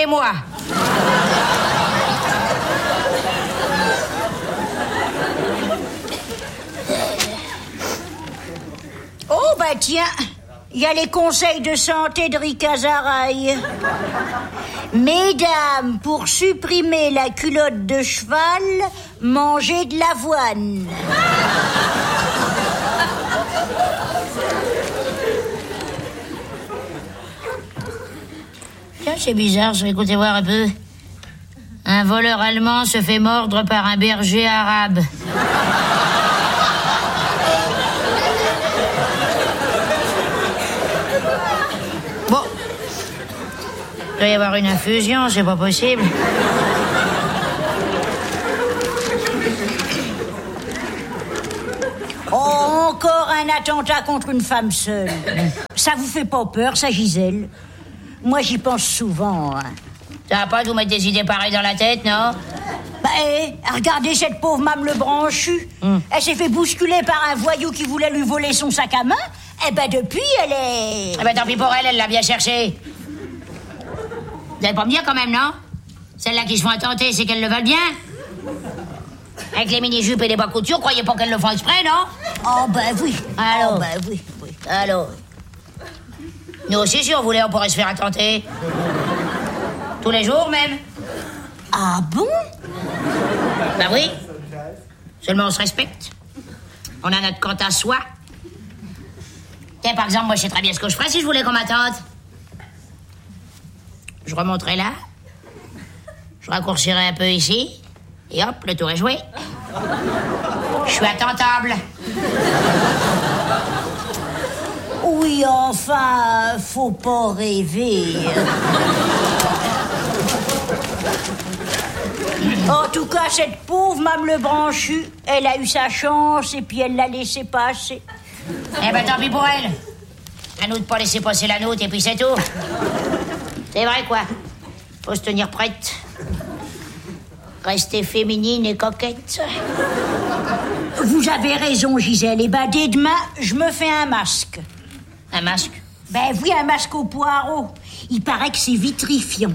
Oh bah tiens, il y a les conseils de santé de Rika Zaraï. Mesdames, pour supprimer la culotte de cheval, mangez de l'avoine. Tiens, c'est bizarre, je vais écouter voir un peu. Un voleur allemand se fait mordre par un berger arabe. Bon. Il doit y avoir une infusion, c'est pas possible. Encore un attentat contre une femme seule. Ça vous fait pas peur, ça, Gisèle? Moi, j'y pense souvent. Hein. Ça va pas de vous mettre des idées pareilles dans la tête, non? Bah, eh, regardez cette pauvre Mame le Branchu. Mm. Elle s'est fait bousculer par un voyou qui voulait lui voler son sac à main. Eh ben, depuis, elle est... Eh ben, tant pis pour elle, elle l'a bien cherché. Vous allez pas me dire quand même, non? Celles-là qui se font attenter, c'est qu'elles le veulent bien? Avec les mini-jupes et les bas couture, croyez pas qu'elles le font exprès, non? Oh, ben oui. Alors? Oh, ben oui, oui. Alors? Nous aussi, si on voulait, on pourrait se faire attenter. Tous les jours, même. Ah bon? Bah oui. Seulement, on se respecte. On a notre compte à soi. Tiens, par exemple, moi, je sais très bien ce que je ferais si je voulais qu'on m'attende. Je remonterais là. Je raccourcirais un peu ici. Et hop, le tour est joué. Je suis attentable. Oui, enfin, faut pas rêver. En tout cas, cette pauvre Mame le Branchu, elle a eu sa chance et puis elle l'a laissé passer. Eh ben, tant pis pour elle. À nous de pas laisser passer la nôtre et puis c'est tout. C'est vrai, quoi. Faut se tenir prête. Rester féminine et coquette. Vous avez raison, Gisèle. Et ben, dès demain, je me fais un masque. Un masque? Ben oui, un masque au poireau. Il paraît que c'est vitrifiant.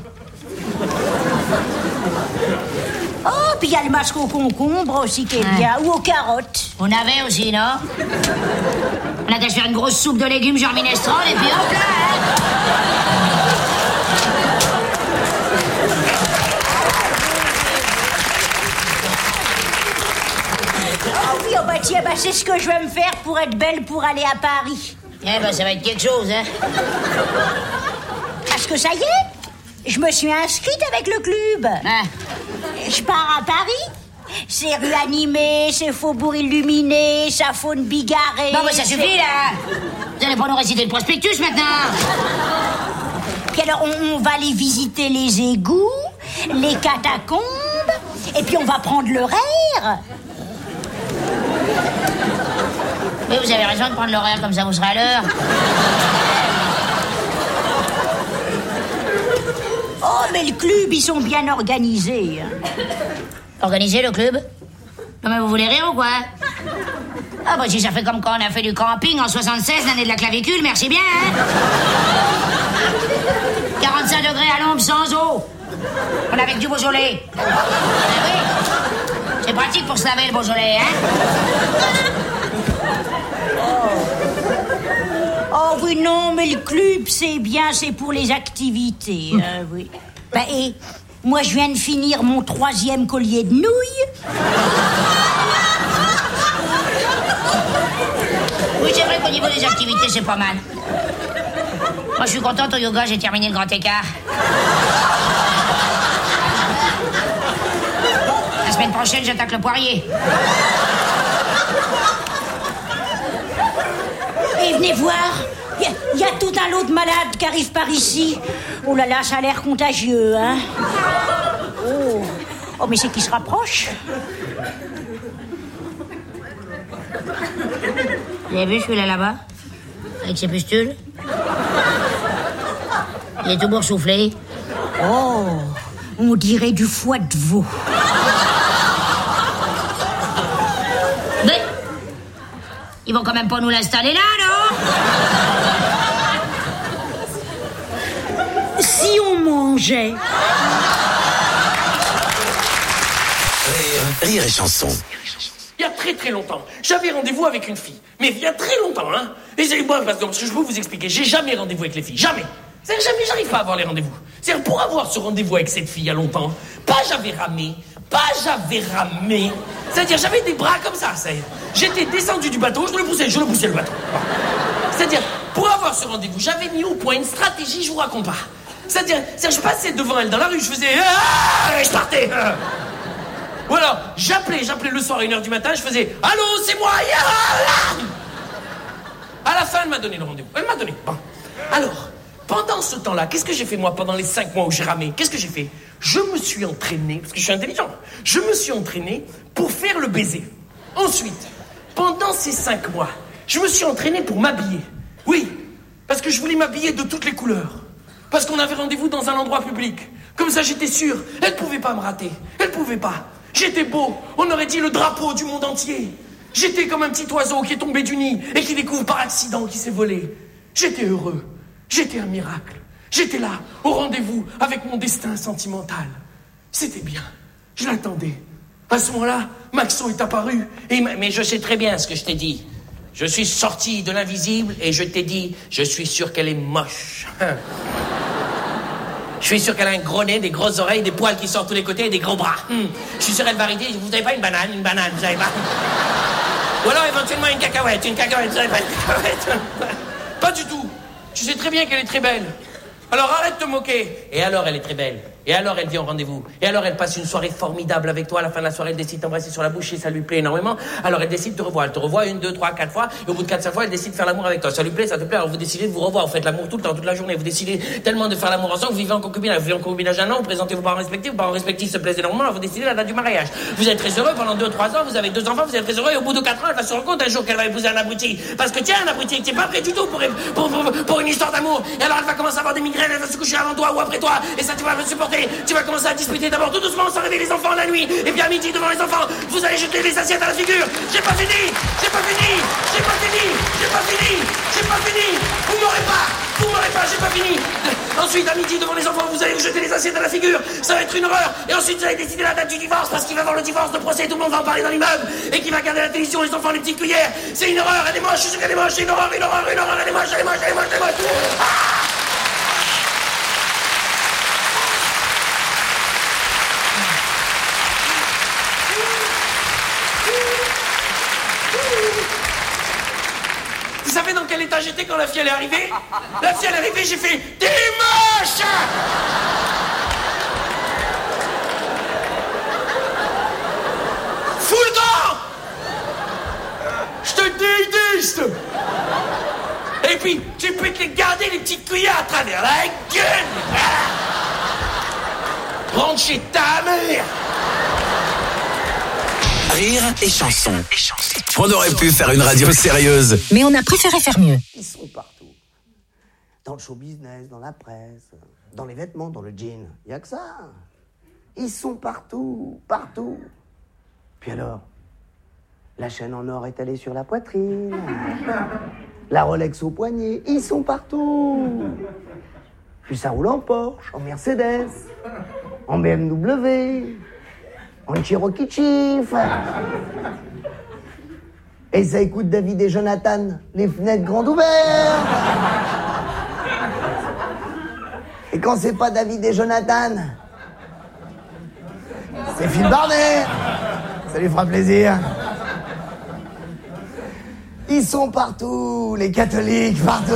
Oh, puis il y a le masque au concombre aussi qui est ouais. bien. Ou aux carottes. On avait aussi, non? On a qu'à se faire une grosse soupe de légumes genre minestrone et puis hop là, hein. Oh oui, oh bah tiens, bah c'est ce que je vais me faire pour être belle pour aller à Paris. Eh ben, ça va être quelque chose, hein. Parce que ça y est, je me suis inscrite avec le club. Ah. Je pars à Paris. C'est rue animée, c'est faubourg illuminé, sa faune bigarrée. Bon, bah ça suffit, là. Vous allez pas nous réciter le prospectus, maintenant. Puis alors, on, on va aller visiter les égouts, les catacombes, et puis on va prendre l'horaire. Mais vous avez raison de prendre l'horaire, comme ça vous serez à l'heure. Oh, mais le club, ils sont bien organisés. Organisé, le club? Non, mais vous voulez rire ou quoi? Ah, bah si ça fait comme quand on a fait du camping en soixante-seize, l'année de la clavicule, merci bien, hein? quarante-cinq degrés à l'ombre, sans eau. On avait que du Beaujolais. Ah oui. C'est pratique pour se laver, le Beaujolais, hein? Oh oui, non, mais le club, c'est bien, c'est pour les activités. Euh, oui. Bah, et moi, je viens de finir mon troisième collier de nouilles. Oui, c'est vrai qu'au niveau des activités, c'est pas mal. Moi, je suis contente, au yoga, j'ai terminé le grand écart. La semaine prochaine, j'attaque le poirier. Et venez voir, il y, y a tout un lot de malades qui arrivent par ici. Oh là là, ça a l'air contagieux, hein. Oh, oh mais c'est qui se rapproche. Vous avez vu celui-là là-bas? Avec ses pustules? Il est tout boursouflé. Oh, on dirait du foie de veau. Mais ils vont quand même pas nous l'installer là, non? Si on mangeait. Rire, rire et chanson. Il y a très très longtemps, j'avais rendez-vous avec une fille. Mais il y a très longtemps, hein. Et c'est moi, parce que je peux vous expliquer, j'ai jamais rendez-vous avec les filles, jamais. C'est-à-dire, jamais j'arrive pas à avoir les rendez-vous. C'est-à-dire, pour avoir ce rendez-vous avec cette fille il y a longtemps, pas j'avais ramé, pas j'avais ramé. C'est-à-dire, j'avais des bras comme ça, c'est. J'étais descendu du bateau, je le poussais, je le poussais le bateau. C'est-à-dire, pour avoir ce rendez-vous, j'avais mis au point une stratégie, je vous raconte pas. C'est-à-dire, c'est-à-dire, je passais devant elle dans la rue, je faisais ah et je partais. Ou alors, j'appelais, j'appelais le soir à une heure du matin, je faisais allô, c'est moi. À la fin, elle m'a donné le rendez-vous. Elle m'a donné. Bon. Alors, pendant ce temps-là, qu'est-ce que j'ai fait moi pendant les cinq mois où j'ai ramé? Qu'est-ce que j'ai fait? Je me suis entraîné, parce que je suis intelligent. Je me suis entraîné pour faire le baiser. Ensuite, pendant ces cinq mois, Je me suis entraîné pour m'habiller. Oui, parce que je voulais m'habiller de toutes les couleurs. Parce qu'on avait rendez-vous dans un endroit public. Comme ça, j'étais sûr, elle pouvait pas me rater. Elle pouvait pas. J'étais beau, on aurait dit le drapeau du monde entier. J'étais comme un petit oiseau qui est tombé du nid et qui découvre par accident qu'il s'est volé. J'étais heureux, j'étais un miracle. J'étais là, au rendez-vous, avec mon destin sentimental. C'était bien, je l'attendais. À ce moment-là, Maxo est apparu et il m'a... Mais je sais très bien ce que je t'ai dit. Je suis sorti de l'invisible et je t'ai dit, je suis sûr qu'elle est moche. Je suis sûr qu'elle a un gros nez, des grosses oreilles, des poils qui sortent tous les côtés et des gros bras. Hum. Je suis sûr qu'elle va arrêter. Vous n'avez pas une banane, une banane, vous n'avez pas. Ou alors éventuellement une cacahuète, une cacahuète, vous n'avez pas une cacahuète. Pas du tout. Tu sais très bien qu'elle est très belle. Alors arrête de te moquer. Et alors elle est très belle. Et alors elle vient au rendez-vous. Et alors elle passe une soirée formidable avec toi. À la fin de la soirée, elle décide de t'embrasser sur la bouche et ça lui plaît énormément. Alors elle décide de te revoir. Elle te revoit une, deux, trois, quatre fois. Et au bout de quatre, cinq fois, elle décide de faire l'amour avec toi. Ça lui plaît, ça te plaît. Alors vous décidez de vous revoir. Vous faites l'amour tout le temps, toute la journée. Vous décidez tellement de faire l'amour ensemble. Vous vivez en concubinage. Vous vivez en concubinage un an. Vous présentez vos parents respectifs. Vos parents respectifs se plaisent énormément. Alors vous décidez la date du mariage. Vous êtes très heureux pendant deux, trois ans. Vous avez deux enfants. Vous êtes très heureux. Et au bout de quatre ans, elle va se rendre compte un jour qu'elle va épouser un abruti. Parce que tiens, un abruti, t'es pas prêt du tout pour, pour, pour, pour une histoire d'amour. Et alors elle va commencer à avoir des migraines. Elle va se coucher avant toi ou après toi. Et ça, tu vas le supporter. Tu vas commencer à disputer d'abord tout doucement sans réveiller les enfants la nuit. Et puis à midi devant les enfants, vous allez jeter les assiettes à la figure. J'ai pas fini, j'ai pas fini, j'ai pas fini, j'ai pas fini, j'ai pas fini. Vous m'aurez pas, vous m'aurez pas, j'ai pas fini. Ensuite à midi devant les enfants, vous allez vous jeter les assiettes à la figure. Ça va être une horreur. Et ensuite vous allez décider la date du divorce parce qu'il va y avoir le divorce de procès. Tout le monde va en parler dans l'immeuble et qui va regarder la télévision, les enfants les petites cuillères. C'est une horreur, elle est moche, je sais qu'elle est moche, c'est une horreur, une horreur, une horreur, elle est moche, elle est moche, elle est moche, elle est moche. Ah! Vous savez dans quel état j'étais quand la fille elle est arrivée? La fille elle est arrivée, j'ai fait « T'es moche !» Fous le camp! Je te déteste! Et puis, tu peux te les garder les petites cuillères à travers la gueule! Rentre chez ta mère! Rire et chanson. On aurait pu faire une radio sérieuse. Mais on a préféré faire mieux. Ils sont partout. Dans le show business, dans la presse, dans les vêtements, dans le jean. Il n'y a que ça. Ils sont partout, partout. Puis alors, la chaîne en or étalée sur la poitrine, la Rolex au poignet, ils sont partout. Puis ça roule en Porsche, en Mercedes, en B M W, en Cherokee Chief. Et ça écoute David et Jonathan, les fenêtres grandes ouvertes. Et quand c'est pas David et Jonathan, c'est Phil Barnet. Ça lui fera plaisir. Ils sont partout, les catholiques, partout.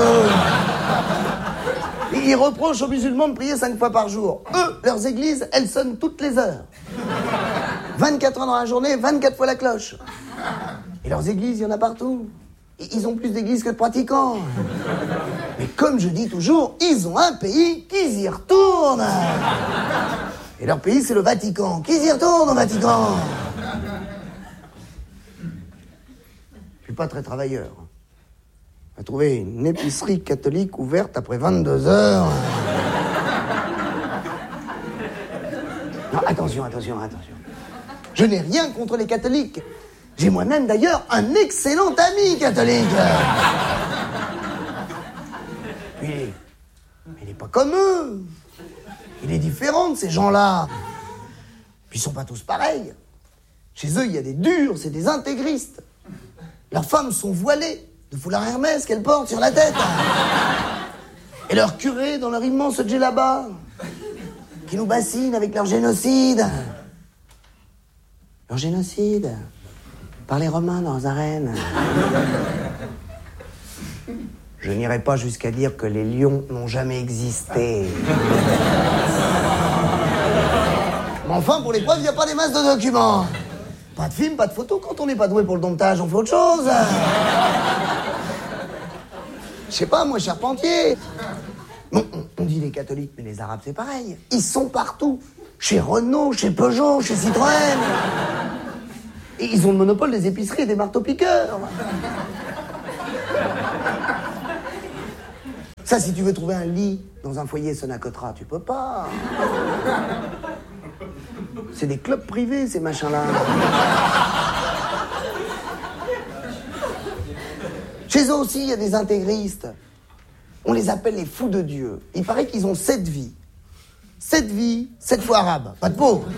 Et ils reprochent aux musulmans de prier cinq fois par jour. Eux, leurs églises, elles sonnent toutes les heures. vingt-quatre heures dans la journée, vingt-quatre fois la cloche. Et leurs églises, il y en a partout. Et ils ont plus d'églises que de pratiquants. Mais comme je dis toujours, ils ont un pays, qu'ils y retournent. Et leur pays, c'est le Vatican. Qu'ils y retournent au Vatican. Je suis pas très travailleur. On a trouvé une épicerie catholique ouverte après vingt-deux heures. Non, attention, attention, attention. Je n'ai rien contre les catholiques. J'ai moi-même d'ailleurs un excellent ami catholique. Puis, il n'est pas comme eux. Il est différent de ces gens-là. Puis ils sont pas tous pareils. Chez eux, il y a des durs, c'est des intégristes. Leurs femmes sont voilées de foulard Hermès qu'elles portent sur la tête. Et leurs curés dans leur immense djellaba, qui nous bassinent avec leur génocide. Leur génocide par les Romains dans leurs arènes. Je n'irai pas jusqu'à dire que les lions n'ont jamais existé. Mais enfin, pour les preuves, il n'y a pas des masses de documents. Pas de film, pas de photos. Quand on n'est pas doué pour le domptage, on fait autre chose. Je sais pas, moi, charpentier. Bon, on dit les catholiques, mais les arabes, c'est pareil. Ils sont partout. Chez Renault, chez Peugeot, chez Citroën. Et ils ont le monopole des épiceries et des marteaux-piqueurs. Ça, si tu veux trouver un lit dans un foyer Sonacotra, tu peux pas. C'est des clubs privés, ces machins-là. Chez eux aussi, il y a des intégristes. On les appelle les fous de Dieu. Il paraît qu'ils ont sept vies. Sept vies, sept fois arabes. Pas de peau.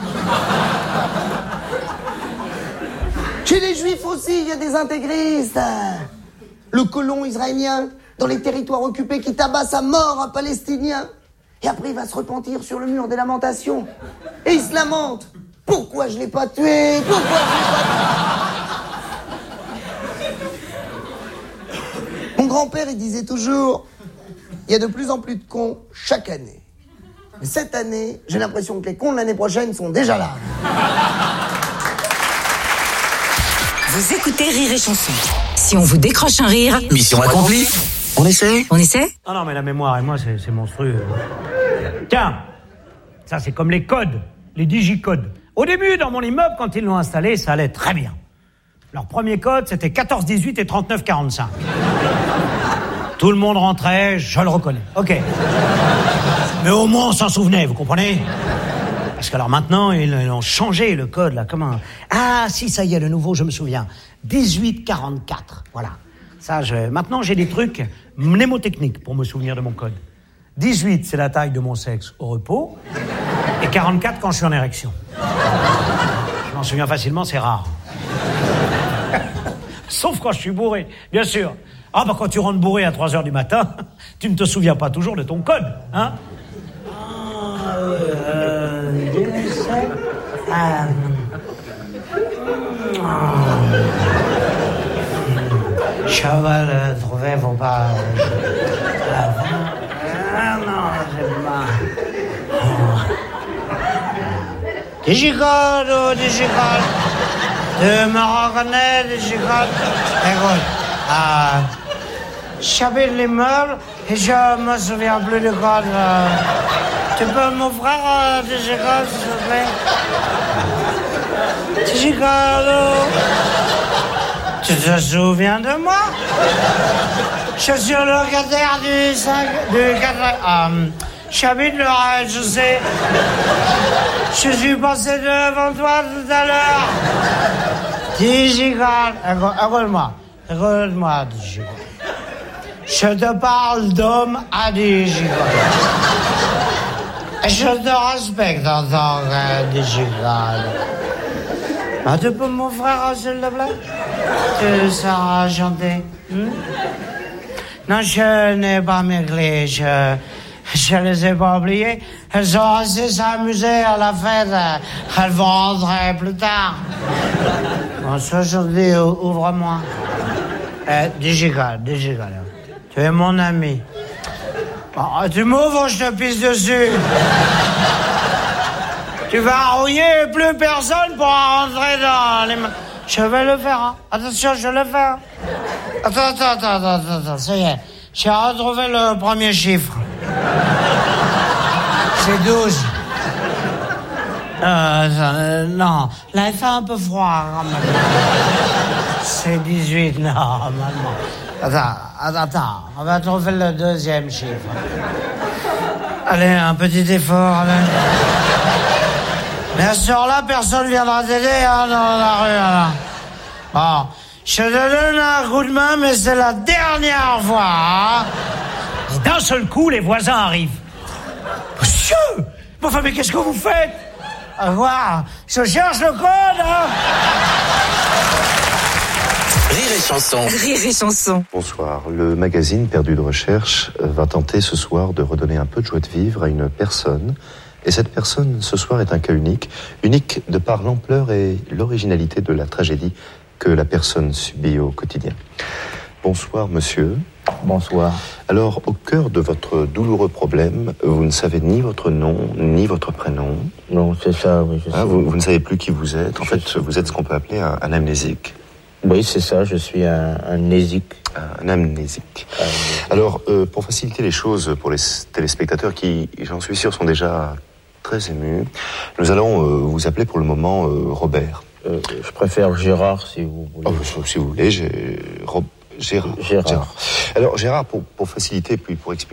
Chez les juifs aussi, il y a des intégristes. Le colon israélien, dans les territoires occupés, qui tabasse à mort un Palestinien. Et après, il va se repentir sur le mur des lamentations. Et il se lamente. Pourquoi je l'ai pas tué? Pourquoi je l'ai pas tué? Mon grand-père, il disait toujours, il y a de plus en plus de cons chaque année. Mais cette année, j'ai l'impression que les cons de l'année prochaine sont déjà là. Vous écoutez Rire et Chanson. Si on vous décroche un rire... Mission accomplie. On essaie? On essaie? Ah non, mais la mémoire et moi, c'est, c'est monstrueux. Tiens, ça c'est comme les codes, les digicodes. Au début, dans mon immeuble, quand ils l'ont installé, ça allait très bien. Leur premier code, c'était quatorze dix-huit et trente-neuf quarante-cinq. Tout le monde rentrait, je le reconnais. Ok. Mais au moins, on s'en souvenait, vous comprenez? Parce que alors maintenant, ils, ils ont changé le code, là, comment? Ah, si, ça y est, le nouveau, je me souviens. dix-huit quarante-quatre, voilà. Ça, je... Maintenant, j'ai des trucs mnémotechniques pour me souvenir de mon code. dix-huit, c'est la taille de mon sexe au repos. Et quarante-quatre quand je suis en érection. Je m'en souviens facilement, c'est rare. Sauf quand je suis bourré, bien sûr. Ah, bah quand tu rentres bourré à trois heures du matin, tu ne te souviens pas toujours de ton code, hein? Euh... Ah... Cheval euh, trouvé, faut pas... Ah non, c'est pas... Digicode, oh, digicode. Tu me reconnais, digicode? Écoute, euh, j'habite l'immeuble et je me souviens plus du code. Euh, tu peux m'offrir euh, digicode, s'il te plaît? Digicode, oh. Tu te souviens de moi? Je suis le locataire du cinq... du quatre... Euh, J'habite le rez-de-chaussée. Je suis passé devant toi tout à l'heure. Digicode. Écoute-moi. Écoute-moi, digicode. Je te parle d'homme à digicode. Et je te respecte en tant que digicode. Ah, tu peux m'offrir, s'il te plaît? Tu seras gentil. Hmm? Non, je n'ai pas mes clés. Je... Je les ai pas oubliées. Elles ont assez s'amuser à la fête. Elles vont rentrer plus tard. Bon, sois gentil, ouvre-moi. Eh, digicode, digicode. Tu es mon ami. Bon, tu m'ouvres, je te pisse dessus. Tu vas rouiller et plus personne pourra rentrer dans les mains. Je vais le faire, hein. Attention, je vais le faire. Attends, attends, attends, attends, attends, ça y est. J'ai retrouvé le premier chiffre. C'est douze. Euh, euh, non, là, il fait un peu froid, quand même. C'est dix-huit, non, maman. Attends, attends, attends, on va trouver le deuxième chiffre. Allez, un petit effort, là. Bien sûr, là, personne ne viendra t'aider, hein, dans la rue, là. Bon, je te donne un coup de main, mais c'est la dernière fois, hein. Et d'un seul coup, les voisins arrivent. Monsieur! Enfin, mais qu'est-ce que vous faites? À voir, je cherche le code, hein. Rire et Chanson. Rire et Chanson. Bonsoir. Le magazine Perdu de Recherche va tenter ce soir de redonner un peu de joie de vivre à une personne. Et cette personne, ce soir, est un cas unique. Unique de par l'ampleur et l'originalité de la tragédie que la personne subit au quotidien. Bonsoir, monsieur. Bonsoir. Alors, au cœur de votre douloureux problème, vous ne savez ni votre nom, ni votre prénom. Non, c'est ça, oui. Je ah, vous, vous ne savez plus qui vous êtes. En je fait, sais. Vous êtes ce qu'on peut appeler un, un amnésique. Oui, c'est ça, je suis un, un amnésique. Un amnésique. Un Alors, euh, pour faciliter les choses pour les téléspectateurs qui, j'en suis sûr, sont déjà très émus, nous allons euh, vous appeler pour le moment euh, Robert. Euh, je préfère Gérard, si vous voulez. Oh, si vous voulez, j'ai... Rob... Gérard. Gérard. Gérard. Alors, Gérard, pour, pour faciliter, puis pour expliquer,